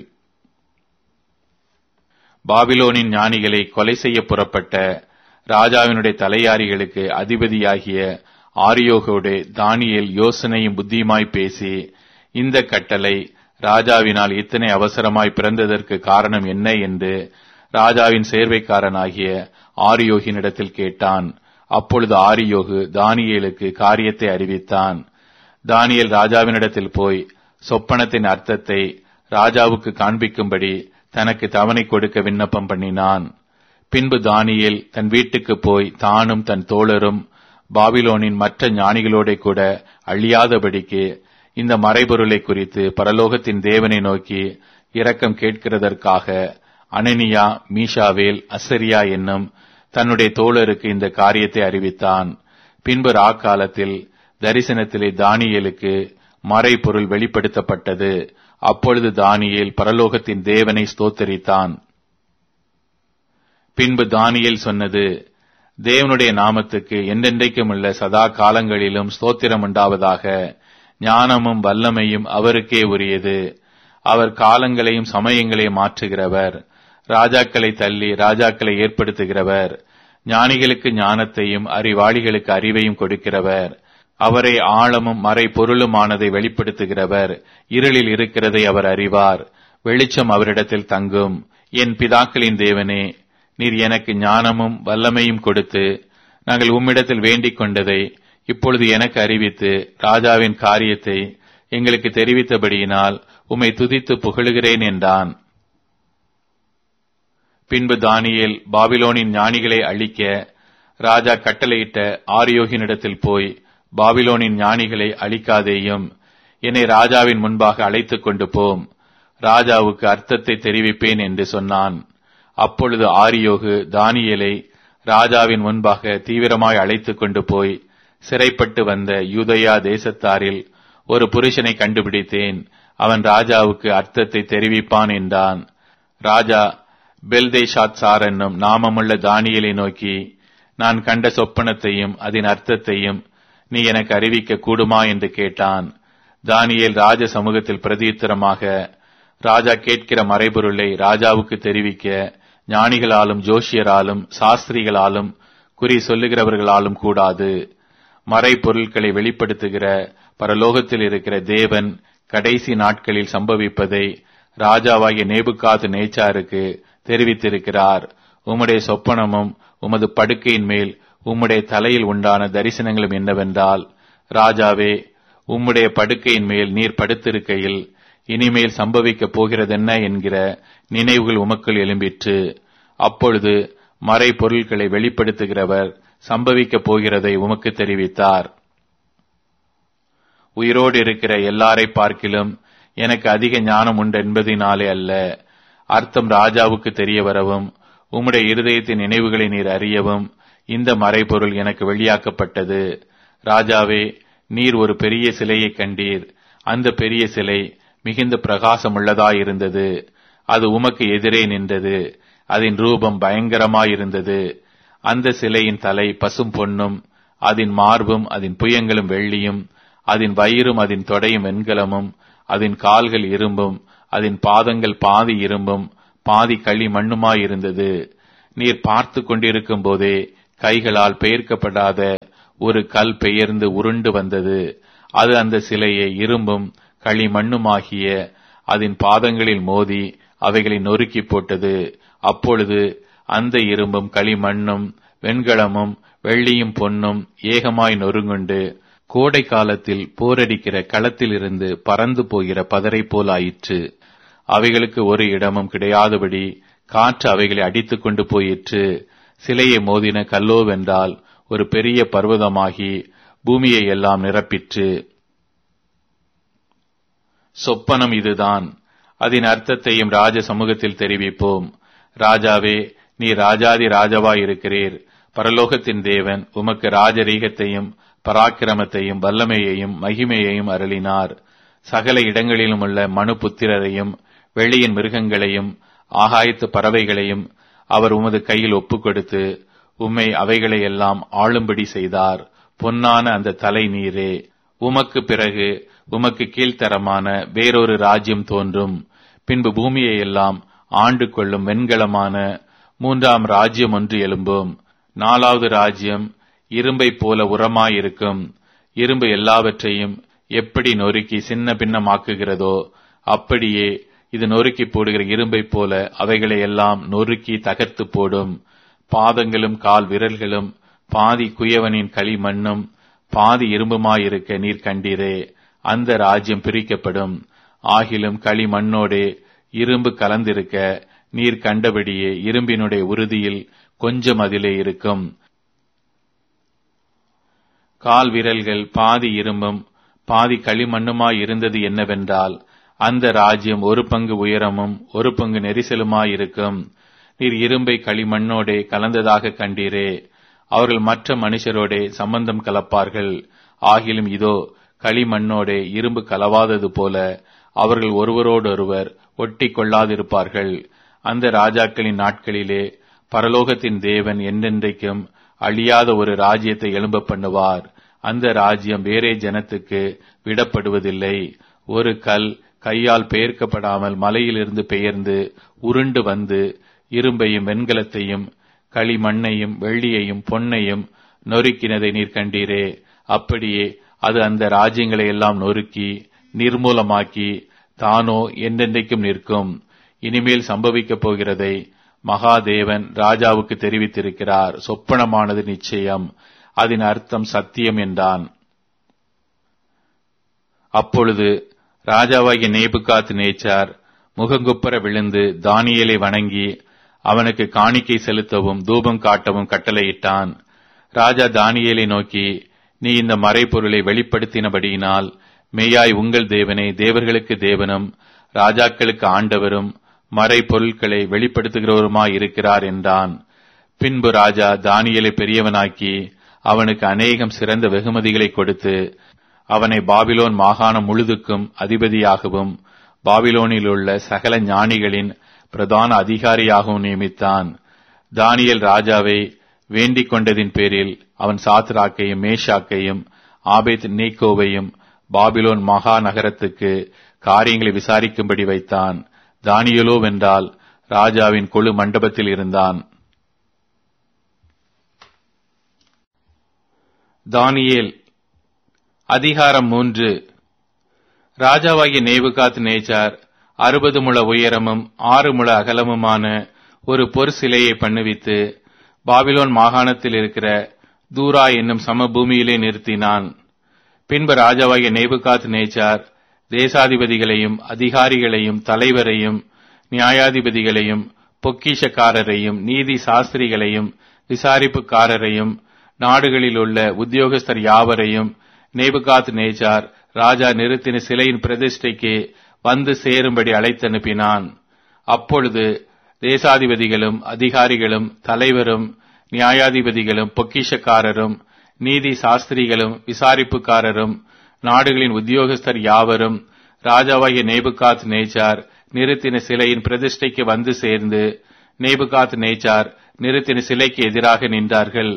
பாபிலோனின் ஞானிகளை கொலை செய்ய புறப்பட்ட ராஜாவினுடைய தலையாரிகளுக்கு அதிபதியாகிய ஆரியோகோடு தானியேல் யோசனையும் புத்தியுமாய் பேசி, இந்த கட்டளை ராஜாவினால் இத்தனை அவசரமாய் பிறந்ததற்கு காரணம் என்ன என்று ராஜாவின் சேர்வைக்காரனாகிய ஆரியோகினிடத்தில் கேட்டான். அப்பொழுது ஆரியோகு தானியேலுக்கு காரியத்தை அறிவித்தான். தானியேல் ராஜாவினிடத்தில் போய் சொப்பனத்தின் அர்த்தத்தை ராஜாவுக்கு காண்பிக்கும்படி தனக்கு தவணை கொடுக்க விண்ணப்பம் பண்ணினான். பின்பு தானியேல் தன் வீட்டுக்கு போய் தானும் தன் தோழரும் பாபிலோனின் மற்ற ஞானிகளோட கூட அழியாதபடிக்கு இந்த மறைபொருளை குறித்து பரலோகத்தின் தேவனை நோக்கி இரக்கம் கேட்கிறதற்காக அனனியா, மீஷாவேல், அசரியா என்னும் தன்னுடைய தோழருக்கு இந்த காரியத்தை அறிவித்தான். பின்பு ராக்காலத்தில் தரிசனத்திலே தானியேலுக்கு மறைபொருள் வெளிப்படுத்தப்பட்டது. அப்பொழுது தானியேல் பரலோகத்தின் தேவனை ஸ்தோத்தரித்தான். பின்பு தானியேல் சொன்னது, தேவனுடைய நாமத்துக்கு என்றென்றைக்கும் உள்ள சதா காலங்களிலும் ஸ்தோத்திரம் உண்டாவதாக. ஞானமும் வல்லமையும் அவருக்கே உரியது. அவர் காலங்களையும் சமயங்களையும் மாற்றுகிறவர். ராஜாக்களை தள்ளி ராஜாக்களை ஏற்படுத்துகிறவர். ஞானிகளுக்கு ஞானத்தையும் அறிவாளிகளுக்கு அறிவையும் கொடுக்கிறவர். அவரை ஆழமும் மறை பொருளுமானதை வெளிப்படுத்துகிறவர். இருளில் இருக்கிறதை அவர் அறிவார். வெளிச்சம் அவரிடத்தில் தங்கும். என் பிதாக்களின் தேவனே, நீர் எனக்கு ஞானமும் வல்லமையும் கொடுத்து நாங்கள் உம்மிடத்தில் வேண்டிக் கொண்டதை இப்பொழுது எனக்கு அறிவித்து ராஜாவின் காரியத்தை எங்களுக்கு தெரிவித்தபடியினால் உம்மை துதித்து புகழுகிறேன் என்றான். பின்பு தானியேல் பாபிலோனின் ஞானிகளை அழிக்க ராஜா கட்டளையிட்ட ஆரியோகினிடத்தில் போய், பாபிலோனின் ஞானிகளை அழிக்காதேயும், என்னை ராஜாவின் முன்பாக அழைத்துக் கொண்டு போம், ராஜாவுக்கு அர்த்தத்தை தெரிவிப்பேன் என்று சொன்னான். அப்பொழுது ஆரியோகு தானியேலை ராஜாவின் முன்பாக தீவிரமாய் அழைத்துக் கொண்டு போய், சிறைப்பட்டு வந்த யூதயா தேசத்தாரில் ஒரு புருஷனை கண்டுபிடித்தேன், அவன் ராஜாவுக்கு அர்த்தத்தை தெரிவிப்பான் என்றான். ராஜா பெல்தேஷாத்சார் என்னும் நாமமுள்ள தானியேலை நோக்கி, நான் கண்ட சொப்பனத்தையும் அதன் அர்த்தத்தையும் நீ எனக்கு அறிவிக்க கூடுமா என்று கேட்டான். தானியேல் ராஜ சமூகத்தில் பிரதியுத்தரமாக, ராஜா கேட்கிற மறைபொருளை ராஜாவுக்கு தெரிவிக்க ஞானிகளாலும் ஜோஷியராலும் சாஸ்திரிகளாலும் குறி சொல்லுகிறவர்களாலும் கூடாது. மறைபொருட்களை வெளிப்படுத்துகிற பரலோகத்தில் இருக்கிற தேவன் கடைசி நாட்களில் சம்பவிப்பதை ராஜாவாகிய நேபுகாத் நேச்சாருக்கு தெரிவித்திருக்கிறார். உம்முடைய சொப்பனமும் உமது படுக்கையின் மேல் உம்முடைய தலையில் உண்டான தரிசனங்களும் என்னவென்றால், ராஜாவே, உம்முடைய படுக்கையின் மேல் நீர் படுத்திருக்கையில் இனிமேல் சம்பவிக்கப் போகிறதென்ன என்கிற நினைவுகள் உமக்குள் எழும்பிற்று. அப்பொழுது மறை பொருட்களை வெளிப்படுத்துகிறவர் சம்பவிக்கப் போகிறதை உமக்கு தெரிவித்தார். உயிரோடு இருக்கிற எல்லாரை பார்க்கிலும் எனக்கு அதிக ஞானம் உண்டு என்பதினாலே அல்ல, அர்த்தம் ராஜாவுக்கு தெரிய வரவும் உம்முடைய இருதயத்தின் நினைவுகளை நீர் அறியவும் இந்த மறைபொருள் எனக்கு வெளியாக்கப்பட்டது. ராஜாவே, நீர் ஒரு பெரிய சிலையை கண்டீர். அந்த பெரிய சிலை மிகுந்த பிரகாசம் உள்ளதாயிருந்தது. அது உமக்கு எதிரே நின்றது. அதன் ரூபம் பயங்கரமாயிருந்தது. அந்த சிலையின் தலை பசும் பொன்னும், அதன் மார்பும் அதன் புயங்களும் வெள்ளியும், அதன் வயிறும் அதன் தொடையும் வெண்கலமும், அதன் கால்கள் இரும்பும், அதன் பாதங்கள் பாதி இரும்பும் பாதி களி மண்ணுமாயிருந்தது. நீர் பார்த்து கொண்டிருக்கும் போதே கைகளால் பெயர்க்கப்படாத ஒரு கல் பெயர்ந்து உருண்டு வந்தது. அது அந்த சிலையை இரும்பும் களிமண்ணுமாகிய அதன் பாதங்களில் மோதி அவைகளை நொறுக்கி போட்டது. அப்பொழுது அந்த இரும்பும் களிமண்ணும் வெண்கலமும் வெள்ளியும் பொன்னும் ஏகமாய் நொறுங்குண்டு கோடை காலத்தில் போரடிக்கிற களத்திலிருந்து பறந்து போகிற பதரை போல் ஆயிற்று. அவைகளுக்கு ஒரு இடமும் கிடையாதபடி காற்று அவைகளை அடித்துக் கொண்டு போயிற்று. சிலையை மோதின கல்லோவென்றால் ஒரு பெரிய பர்வதமாகி பூமியை எல்லாம் நிரப்பிற்று. சொப்பனம் இதுதான். அதன் அர்த்தத்தையும் ராஜ சமூகத்தில் தெரிவிப்போம். ராஜாவே, நீ ராஜாதி ராஜாவாய் இருக்கிறீர். பரலோகத்தின் தேவன் உமக்கு ராஜரீகத்தையும் பராக்கிரமத்தையும் வல்லமையையும் மகிமையையும் அருளினார். சகல இடங்களிலும் உள்ள மனு புத்திரரையும் வெளியின் மிருகங்களையும் ஆகாயத்து பறவைகளையும் அவர் உமது கையில் ஒப்புக் கொடுத்து உம்மை அவைகளை எல்லாம் ஆளும்படி செய்தார். பொன்னான அந்த தலை நீரே, உமக்கு பிறகு உமக்கு கீழ்த்தரமான வேறொரு ராஜ்யம் தோன்றும். பின்பு பூமியை எல்லாம் ஆண்டு கொள்ளும் வெண்கலமான மூன்றாம் ராஜ்யம் ஒன்று எழும்பும். நாலாவது ராஜ்யம் இரும்பை போல உரமாயிருக்கும். இரும்பு எல்லாவற்றையும் எப்படி நொறுக்கி சின்ன பின்னமாக்குகிறதோ அப்படியே இது நொறுக்கி போடுகிற இரும்பை போல அவைகளை எல்லாம் நொறுக்கி தகர்த்து போடும். பாதங்களும் கால் விரல்களும் பாதி குயவனின் களிமண்ணும் பாதி இரும்புமாயிருக்க நீர் கண்டீரே. அந்த ராஜ்யம் பிரிக்கப்படும். ஆகிலும் களிமண்ணோடே இரும்பு கலந்திருக்க நீர் கண்டபடியே இரும்பினுடைய உறுதியில் கொஞ்சம் அதிலே இருக்கும். கால் விரல்கள் பாதி இரும்பும் பாதி களிமண்ணுமாயிருந்தது என்னவென்றால் அந்த ராஜ்யம் ஒரு பங்கு உயரமும் ஒரு பங்கு நெரிசலுமாயிருக்கும். நீர் இரும்பை களிமண்ணோடே கலந்ததாக கண்டீரே. அவர்கள் மற்ற மனுஷரோடே சம்பந்தம் கலப்பார்கள். ஆகிலும் இதோ களிமண்ணோடே இரும்பு கலவாதது போல அவர்கள் ஒருவரோடொருவர் ஒட்டி கொள்ளாதிருப்பார்கள். அந்த ராஜாக்களின் நாட்களிலே பரலோகத்தின் தேவன் என்றென்றைக்கும் அழியாத ஒரு ராஜ்யத்தை எழும்ப பண்ணுவார். அந்த ராஜ்யம் வேறே ஜனத்துக்கு விடப்படுவதில்லை. ஒரு கல் கையால் பெயர்க்கப்படாமல் மலையிலிருந்து பெயர்ந்து உருண்டு வந்து இரும்பையும் வெண்கலத்தையும் களிமண்ணையும் வெள்ளியையும் பொன்னையும் நொறுக்கினதை நீர் கண்டீரே. அப்படியே அது அந்த ராஜ்யங்களை எல்லாம் நொறுக்கி நிர்மூலமாக்கி தானோ என்றென்றைக்கும் நிற்கும். இனிமேல் சம்பவிக்கப் போகிறதை மகாதேவன் ராஜாவுக்கு தெரிவித்திருக்கிறார். சொப்பனமானது நிச்சயம், அதன் அர்த்தம் சத்தியம் என்றான். அப்பொழுது ராஜாவாகிய நேபுகாத் நேச்சார் முகங்குப்புற விழுந்து தானியேலை வணங்கி அவனுக்கு காணிக்கை செலுத்தவும் தூபம் காட்டவும் கட்டளையிட்டான். ராஜா தானியேலை நோக்கி, நீ இந்த மறைபொருளை வெளிப்படுத்தினபடியினால் மெய்யாய் உங்கள் தேவனே தேவர்களுக்கு தேவனும் ராஜாக்களுக்கு ஆண்டவரும் மறைபொருட்களை வெளிப்படுத்துகிறவருமாய் இருக்கிறார் என்றான். பின்பு ராஜா தானியேலை பெரியவனாக்கி அவனுக்கு அநேகம் சிறந்த வெகுமதிகளை கொடுத்து அவனை பாபிலோன் மாகாணம் முழுதுக்கும் அதிபதியாகவும் பாபிலோனில் உள்ள சகல ஞானிகளின் பிரதான அதிகாரியாகவும் நியமித்தான். தானியேல் ராஜாவை வேண்டிக் கொண்டதின் பேரில் அவன் சாத்ராக்கையும் மேஷாக்கையும் ஆபேத் நேகோவையும் பாபிலோன் மாகாநகரத்துக்கு காரியங்களை விசாரிக்கும்படி வைத்தான். தானியேலோ வென்றால் ராஜாவின் கொழு மண்டபத்தில் இருந்தான். தானியேல் அதிகாரம் மூன்று. ராஜாவாகிய நேபுகாத் நேச்சார் அறுபது முழ உயரமும் ஆறு முழ அகலமுமான ஒரு பொற் சிலையை பண்ணுவித்து பாபிலோன் மாகாணத்தில் இருக்கிற தூரா என்னும் சமபூமியிலே நிறுத்தினான். பின்பு ராஜாவாகிய நேபுகாத் நேச்சார் தேசாதிபதிகளையும் அதிகாரிகளையும் தலைவரையும் நியாயாதிபதிகளையும் பொக்கிஷக்காரரையும் நீதி சாஸ்திரிகளையும் விசாரிப்புக்காரரையும் நாடுகளில் உள்ள உத்தியோகஸ்தர் யாவரையும் நேபுகாத் நேச்சார் ராஜா நிறுத்தின சிலையின் பிரதிஷ்டைக்கு வந்து சேரும்படி அழைத்தனுப்பினான். அப்பொழுது தேசாதிபதிகளும் அதிகாரிகளும் தலைவரும் நியாயாதிபதிகளும் பொக்கிஷக்காரரும் நீதி சாஸ்திரிகளும் விசாரிப்புக்காரரும் நாடுகளின் உத்தியோகஸ்தர் யாவரும் ராஜாவாகிய நேபுகாத் நேச்சார் நிறுத்தின சிலையின் பிரதிஷ்டைக்கு வந்து சேர்ந்து நேபுகாத் நேச்சார் நிறுத்தின சிலைக்கு எதிராக நின்றார்கள்.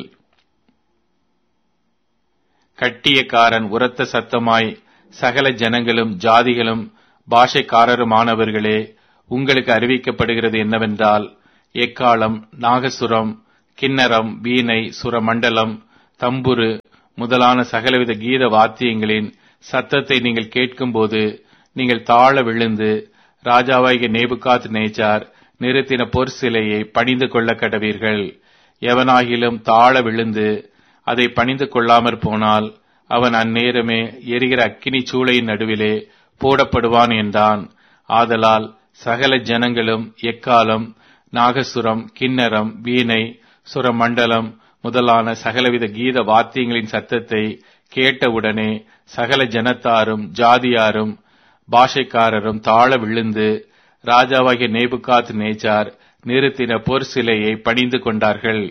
கட்டியக்காரன் உரத்த சத்தமாய், சகல ஜனங்களும் ஜாதிகளும் பாஷைக்காரருமானவர்களே, உங்களுக்கு அறிவிக்கப்படுகிறது என்னவென்றால், எக்காளம், நாகசுரம், கிண்ணரம், வீணை, சுரமண்டலம், தம்புரு முதலான சகலவித கீத வாத்தியங்களின் சத்தத்தை நீங்கள் கேட்கும்போது நீங்கள் தாழ விழுந்து ராஜாவாகிய நேபுகாத் நேச்சார் நிறுத்தின பொற் சிலையை பணிந்து கொள்ள கடவீர்கள். எவனாகிலும் தாழ விழுந்து அதை பணிந்து கொள்ளாமற் போனால் அவன் அந்நேரமே எரிகிற அக்கினி சூளையின் நடுவிலே போடப்படுவான் என்றான். ஆதலால் சகல ஜனங்களும் எக்காலம், நாகசுரம், கிண்ணரம், வீணை, சுரமண்டலம் முதலான சகலவித கீத வாத்தியங்களின் சத்தத்தை கேட்டவுடனே சகல ஜனத்தாரும் ஜாதியாரும் பாஷைக்காரரும் தாழ விழுந்து ராஜாவாகிய நேபுகாத் நேச்சார் நிறுத்தின பொற் சிலையை பணிந்து கொண்டார்கள்.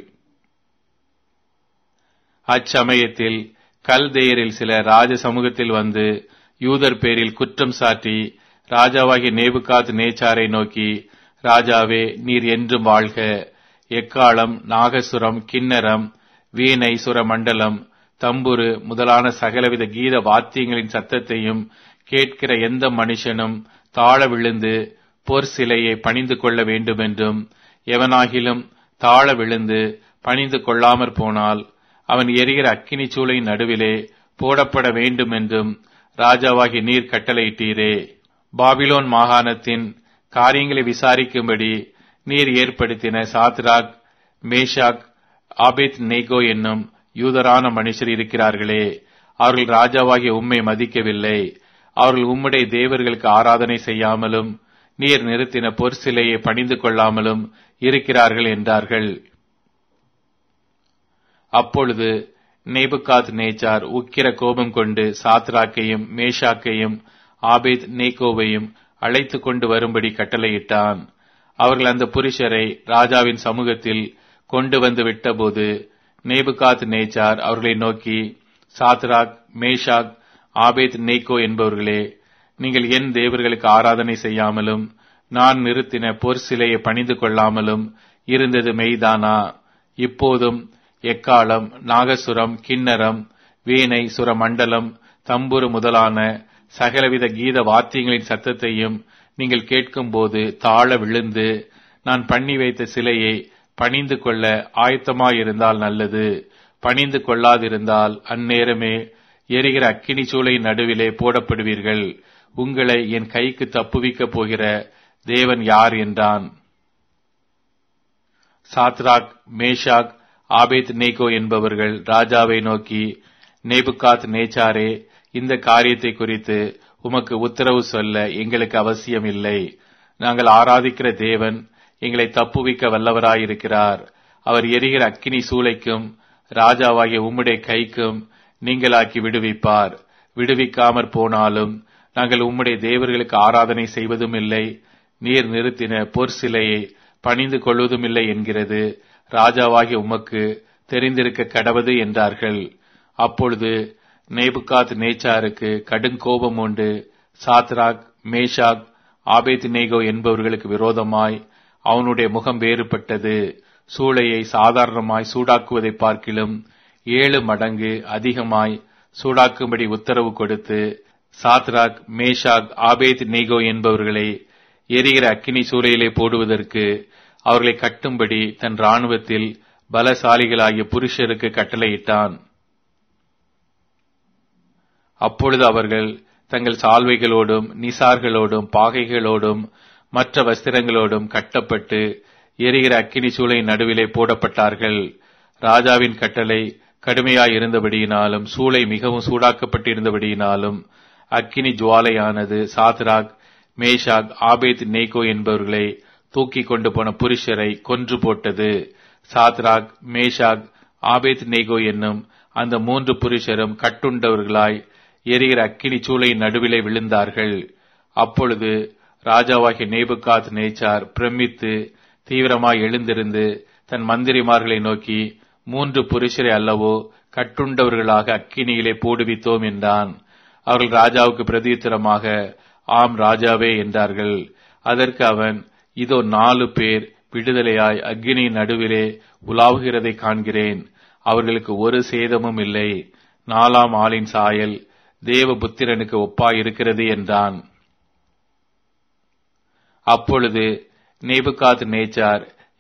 அச்சமயத்தில் கல்தேயரில் சில ராஜ சமூகத்தில் வந்து யூதர் பேரில் குற்றம் சாட்டி ராஜாவாகிய நேபுகாத் நேச்சாரை நோக்கி, ராஜாவே, நீர் என்றும் வாழ்க. எக்காளம், நாகசுரம், கிண்ணரம், வீணை, சுரமண்டலம், தம்புரு முதலான சகலவித கீத வாத்தியங்களின் சத்தத்தையும் கேட்கிற எந்த மனுஷனும் தாழ விழுந்து பொற் சிலையை பணிந்து கொள்ள வேண்டுமென்றும், எவனாகிலும் தாழ விழுந்து பணிந்து கொள்ளாமற் போனால் அவன் எரிகிற அக்கினி சூளையின் நடுவிலே போடப்பட வேண்டுமென்றும் ராஜாவாகி நீர் கட்டளையிட்டீரே. பாபிலோன் மாகாணத்தின் காரியங்களை விசாரிக்கும்படி நீர் ஏற்படுத்தின சாத்ராக், மேஷாக், ஆபேத் நேகோ என்னும் யூதரான மனுஷர் இருக்கிறார்களே, அவர்கள் ராஜாவாகிய உம்மை மதிக்கவில்லை. அவர்கள் உம்முடைய தேவர்களுக்கு ஆராதனை செய்யாமலும் நீர் நிறுத்தின பொற் சிலையை பணிந்து கொள்ளாமலும் இருக்கிறார்கள் என்றார்கள். அப்பொழுது நேபுகாத் நேச்சார் உக்கிர கோபம் கொண்டு சாத்ராக்கையும் மேஷாக்கையும் ஆபேத் நேகோவையும் அழைத்து கொண்டு வரும்படி கட்டளையிட்டான். அவர்கள் அந்த புருஷரை ராஜாவின் சமூகத்தில் கொண்டு வந்து விட்டபோது நேபுகாத் நேச்சார் அவர்களை நோக்கி, சாத்ராக், மேஷாக், ஆபேத் நேகோ என்பவர்களே, நீங்கள் என் தேவர்களுக்கு ஆராதனை செய்யாமலும் நான் நிறுத்தின பொற் சிலையை பணிந்து கொள்ளாமலும் இருந்தது மெய்தானா? இப்போதும் எக்காளம், நாகசுரம், கிண்ணரம், வீணை, சுரமண்டலம், தம்புரு முதலான சகலவித கீத வாத்தியங்களின் சத்தத்தையும் நீங்கள் கேட்கும்போது தாழ விழுந்து நான் பண்ணி வைத்த சிலையை பணிந்து கொள்ள ஆயத்தமாயிருந்தால் நல்லது. பணிந்து கொள்ளாதிருந்தால் அந்நேரமே எரிகிற அக்கினி சூளையின் நடுவிலே போடப்படுவீர்கள். உங்களை என் கைக்கு தப்புவிக்கப் போகிற தேவன் யார் என்றான். சாத்ராக், மேஷாக், ஆபேத் நேகோ என்பவர்கள் ராஜாவை நோக்கி, நேபுகாத் நேச்சாரே, இந்த காரியத்தை குறித்து உமக்கு உத்தரவு சொல்ல எங்களுக்கு அவசியம் இல்லை. நாங்கள் ஆராதிக்கிற தேவன் எங்களை தப்புவிக்க வல்லவராயிருக்கிறார். அவர் எரிகிற அக்கினி சூளைக்கும் ராஜாவாகிய உம்முடைய கைக்கும் நீங்களாக்கி விடுவிப்பார். விடுவிக்காமற் போனாலும் நாங்கள் உம்முடைய தேவர்களுக்கு ஆராதனை செய்வதும் இல்லை, நீர் நிறுத்தின பொற் சிலையை பணிந்து கொள்வதும் இல்லை என்கிறது ராஜாவாகிய உமக்கு தெரிந்திருக்க கடவது என்றார்கள். அப்பொழுது நேபுகாத் நேச்சாருக்கு கடுங்கோபம் உண்டு. சாத்ராக், மேஷாக், ஆபேத் நேகோ என்பவர்களுக்கு விரோதமாய் அவனுடைய முகம் வேறுபட்டது. சூளையை சாதாரணமாய் சூடாக்குவதை பார்க்கிலும் ஏழு மடங்கு அதிகமாய் சூடாக்கும்படி உத்தரவு கொடுத்து சாத்ராக், மேஷாக், ஆபேத் நேகோ என்பவர்களை எரிகிற அக்கினி சூளையிலே போடுவதற்கு அவர்களை கட்டும்படி தன் இராணுவத்தில் பலசாலிகளாகிய புருஷருக்கு கட்டளையிட்டான். அப்பொழுது அவர்கள் தங்கள் சால்வைகளோடும் நிசார்களோடும் பாகைகளோடும் மற்ற வஸ்திரங்களோடும் கட்டப்பட்டு எரிகிற அக்கினி சூளை நடுவிலே போடப்பட்டார்கள். ராஜாவின் கட்டளை கடுமையாயிருந்தபடியினாலும் சூளை மிகவும் சூடாக்கப்பட்டிருந்தபடியினாலும் அக்கினி ஜுவாலையானது சாத்ராக், மேஷாக், ஆபேத் நேகோ என்பவர்களை தூக்கி கொண்டு போன புருஷரை கொன்று போட்டது. சாத்ராக், மேஷாக், ஆபேத் நேகோ என்னும் அந்த மூன்று புருஷரும் கட்டுண்டவர்களாய் எரிகிற அக்கினி சூளையின் நடுவிலே விழுந்தார்கள். அப்பொழுது ராஜாவாகிய நேபுகாத் நேச்சார் பிரமித்து தீவிரமாய் எழுந்திருந்து தன் மந்திரிமார்களை நோக்கி, மூன்று புருஷரை அல்லவோ கட்டுண்டவர்களாக அக்கினியிலே போடுவித்தோம் என்றான். அவர்கள் ராஜாவுக்கு பிரதியுத்தரமாக, ஆம் ராஜாவே என்றார்கள். அதற்கு அவன், இதோ நாலு பேர் விடுதலையாய் அக்கினியின் நடுவிலே உலாவுகிறதை காண்கிறேன். அவர்களுக்கு ஒரு சேதமும் இல்லை. நாலாம் ஆளின் சாயல் தேவபுத்திரனுக்கு ஒப்பாயிருக்கிறது என்றான். அப்பொழுது நேபுகாத் நேச்சார்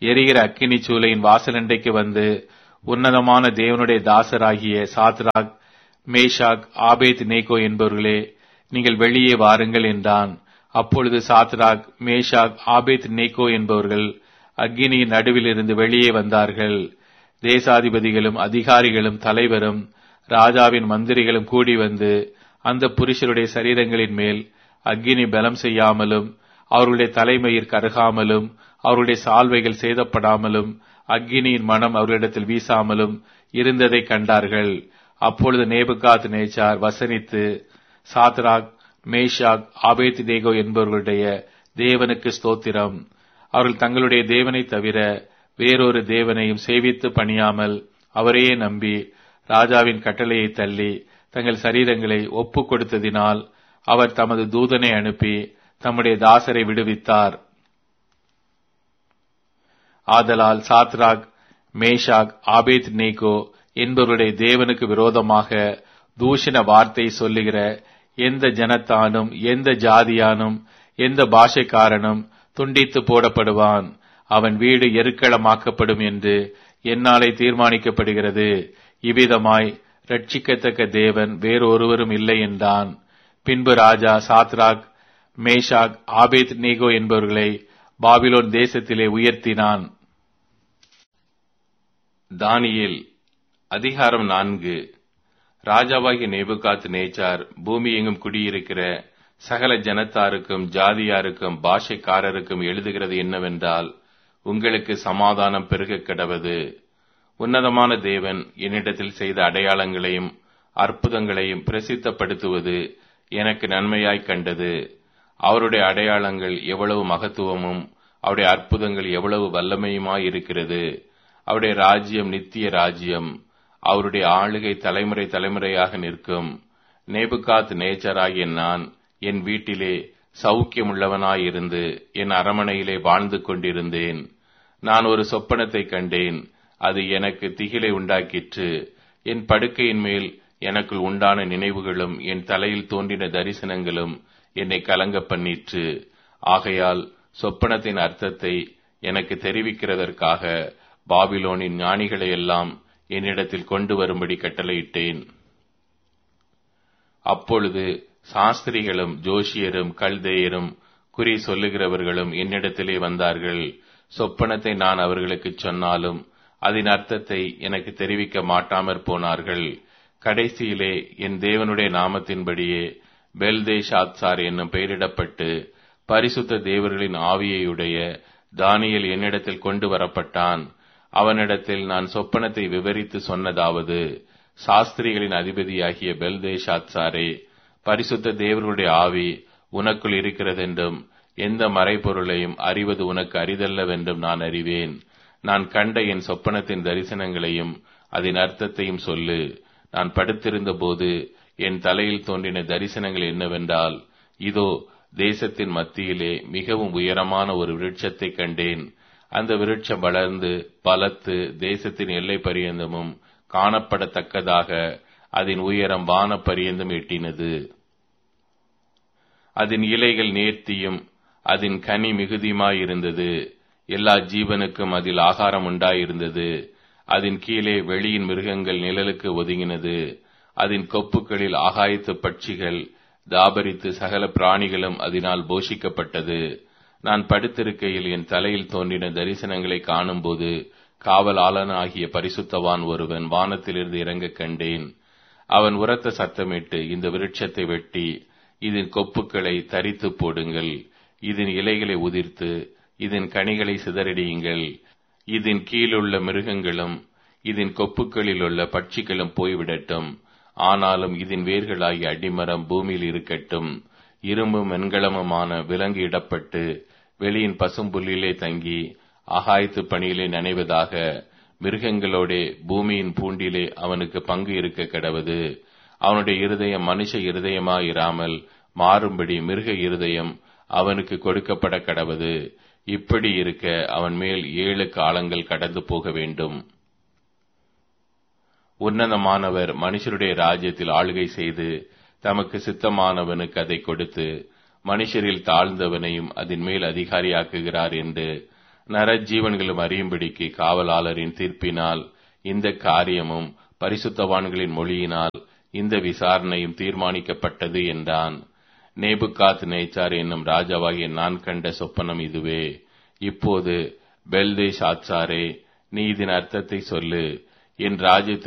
எரிகிற அக்கினி சூளையின் வாசலண்டைக்கு வந்து, உன்னதமான தேவனுடைய தாசராகிய சாத்ராக், மேஷாக், ஆபேத் நேகோ என்பவர்களே, நீங்கள் வெளியே வாருங்கள் என்றான். அப்பொழுது சாத்ராக், மேஷாக், ஆபேத் நேகோ என்பவர்கள் அக்கினியின் நடுவில் இருந்து வெளியே வந்தார்கள். தேசாதிபதிகளும் அதிகாரிகளும் தலைவரும் ராஜாவின் மந்திரிகளும் கூடி வந்து அந்த புருஷருடைய சரீரங்களின் மேல் அக்கினி பலம் செய்யாமலும் அவர்களுடைய தலைமயிர் கருகாமலும் அவர்களுடைய சால்வைகள் சேதப்படாமலும் அக்கினியின் மனம் அவர்களிடத்தில் வீசாமலும் இருந்ததை கண்டார்கள். அப்பொழுது நேபுகாத் நேச்சார் வசனித்து, சாத்ராக், மேஷாக், ஆபேத் நேகோ என்பவர்களுடைய தேவனுக்கு ஸ்தோத்திரம், அவர்கள் தங்களுடைய தேவனை தவிர வேறொரு தேவனையும் சேவித்து பணியாமல் அவரையே நம்பி ராஜாவின் கட்டளையை தள்ளி தங்கள் சரீரங்களை ஒப்புக் கொடுத்ததினால் அவர் தமது தூதனை அனுப்பி தம்முடைய தாசரை விடுவித்தார். ஆதலால் சாத்ராக், மேஷாக், ஆபேத் நேகோ என்பவருடைய தேவனுக்கு விரோதமாக தூஷண வார்த்தை சொல்லுகிற எந்த ஜனத்தானும் எந்த ஜாதியானும் எந்த பாஷைக்காரனும் துண்டித்து போடப்படுவான். அவன் வீடு எருக்களமாக்கப்படும் என்று என்னாலே தீர்மானிக்கப்படுகிறது. இவ்விதமாய் ரட்சிக்கத்தக்க தேவன் வேறொருவரும் இல்லை என்றான். பின்பு ராஜா சாத்ராக், மேஷாக், ஆபேத் நேகோ என்பவர்களை பாபிலோன் தேசத்திலே உயர்த்தினான். தானியேல் அதிகாரம் நான்கு. ராஜாவாகிய நேபுகாத் நேச்சார் பூமி எங்கும் குடியிருக்கிற சகல ஜனத்தாருக்கும் ஜாதியாருக்கும் பாஷைக்காரருக்கும் எழுதுகிறது என்னவென்றால், உங்களுக்கு சமாதானம் பெருகக் கடவது. உன்னதமான தேவன் என்னிடத்தில் செய்த அடையாளங்களையும் அற்புதங்களையும் பிரசித்தப்படுத்துவது எனக்கு நன்மையாய் கண்டது. அவருடைய அடையாளங்கள் எவ்வளவு மகத்துவமும் அவருடைய அற்புதங்கள் எவ்வளவு வல்லமையுமாய் இருக்கிறது. அவருடைய ராஜ்யம் நித்திய ராஜ்யம், அவருடைய ஆளுகை தலைமுறை தலைமுறையாக நிற்கும். நேபுகாத் நேச்சராகிய நான் என் வீட்டிலே சௌக்கியமுள்ளவனாயிருந்து என் அரமனையிலே வாழ்ந்து கொண்டிருந்தேன். நான் ஒரு சொப்பனத்தை கண்டேன், அது எனக்கு திகிலை உண்டாக்கிற்று. என் படுக்கையின் மேல் எனக்குள் உண்டான நினைவுகளும் என் தலையில் தோன்றின தரிசனங்களும் என்னை கலங்க பண்ணிற்று. ஆகையால் சொப்பனத்தின் அர்த்தத்தை எனக்கு தெரிவிக்கிறதற்காக பாபிலோனின் ஞானிகளை எல்லாம் என்னிடத்தில் கொண்டு வரும்படி கட்டளையிட்டேன். அப்பொழுது சாஸ்திரிகளும் ஜோஷியரும் கல்தேயரும் குறி சொல்லுகிறவர்களும் என்னிடத்திலே வந்தார்கள். சொப்பனத்தை நான் அவர்களுக்கு சொன்னாலும் அதன் அர்த்தத்தை எனக்கு தெரிவிக்க மாட்டாமற் போனார்கள். கடைசியிலே என் தேவனுடைய நாமத்தின்படியே பெல்தேஷாத்சார் என்னும் பெயரிடப்பட்டு பரிசுத்த தேவர்களின் ஆவியையுடைய தானியேல் என்னிடத்தில் கொண்டு வரப்பட்டான். அவனிடத்தில் நான் சொப்பனத்தை விவரித்து சொன்னதாவது, சாஸ்திரிகளின் அதிபதியாகிய பெல்தேஷாத்சாரே, பரிசுத்த தேவர்களுடைய ஆவி உனக்குள் இருக்கிறதென்றும் எந்த மறைபொருளையும் அறிவது உனக்கு அரிதல்லவென்றும் நான் அறிவேன். நான் கண்ட என் சொப்பனத்தின் தரிசனங்களையும் அதன் அர்த்தத்தையும் சொல்லு. நான் படுத்திருந்த போது என் தலையில் தோன்றின தரிசனங்கள் என்னவென்றால், இதோ தேசத்தின் மத்தியிலே மிகவும் உயரமான ஒரு விருட்சத்தை கண்டேன். அந்த விருட்சம் வளர்ந்து பலத்து தேசத்தின் எல்லை பரியந்தமும் காணப்படத்தக்கதாக அதன் உயரம் வான பரியந்தம் எட்டினது. அதன் இலைகள் நேர்த்தியும் அதன் கனி மிகுதியுமாயிருந்தது. எல்லா ஜீவனுக்கும் அதில் ஆகாரம் உண்டாயிருந்தது. அதன் கீழே வெளியின் மிருகங்கள் நிழலுக்கு ஒதுங்கினது. அதன் கொப்புகளில் ஆகாயத்து பட்சிகள் தாபரித்து சகல பிராணிகளும் அதனால் போஷிக்கப்பட்டது. நான் படுத்திருக்கையில் என் தலையில் தோன்றின தரிசனங்களை காணும்போது காவலாளனாகிய பரிசுத்தவான் ஒருவன் வானத்திலிருந்து இறங்க கண்டேன். அவன் உரத்த சத்தமிட்டு, இந்த விருட்சத்தை வெட்டி இதன் கொப்புக்களை தரித்து போடுங்கள், இதன் இலைகளை உதிர்த்து இதன் கனிகளை சிதறடியுங்கள். இதன் கீழுள்ள மிருகங்களும் இதன் கொப்புக்களில் உள்ள பட்சிகளும் போய்விடட்டும். ஆனாலும் இதன் வேர்களாகிய அடிமரம் பூமியில் இருக்கட்டும். இரும்பும் வெண்கலமுமான விலங்கு இடப்பட்டு வெளியின் பசும்புல்லிலே தங்கி ஆகாயத்து பணியிலே நனைவதாக. மிருகங்களோடே பூமியின் பூண்டிலே அவனுக்கு பங்கு இருக்க கடவது. அவனுடைய இருதயம் மனுஷ இருதயமாயிராமல் மாறும்படி மிருக இருதயம் அவனுக்கு கொடுக்கப்பட கடவது. இப்படி இருக்க அவன் மேல் ஏழு காலங்கள் கடந்து போக வேண்டும். உன்னதமானவர் மனுஷருடைய ராஜ்யத்தில் ஆளுகை செய்து தமக்கு சித்தமானவனுக்கு அதை கொடுத்து மனுஷரில் தாழ்ந்தவனையும் அதன் மேல் அதிகாரியாக்குகிறார் என்று நரஜீவன்களும் அறியும்படிக்கு காவலாளரின் தீர்ப்பினால் இந்த காரியமும் பரிசுத்தவான்களின் மொழியினால் இந்த விசாரணையும் தீர்மானிக்கப்பட்டது என்றான். நேபுகாத் நேச்சார் என்னும் ராஜாவாகிய நான் கண்ட சொப்பனம் இதுவே. இப்போது பெல்தேஷாத்சாரே, நீ இதன் அர்த்தத்தை சொல்லு. என் ராஜ்யத்தில்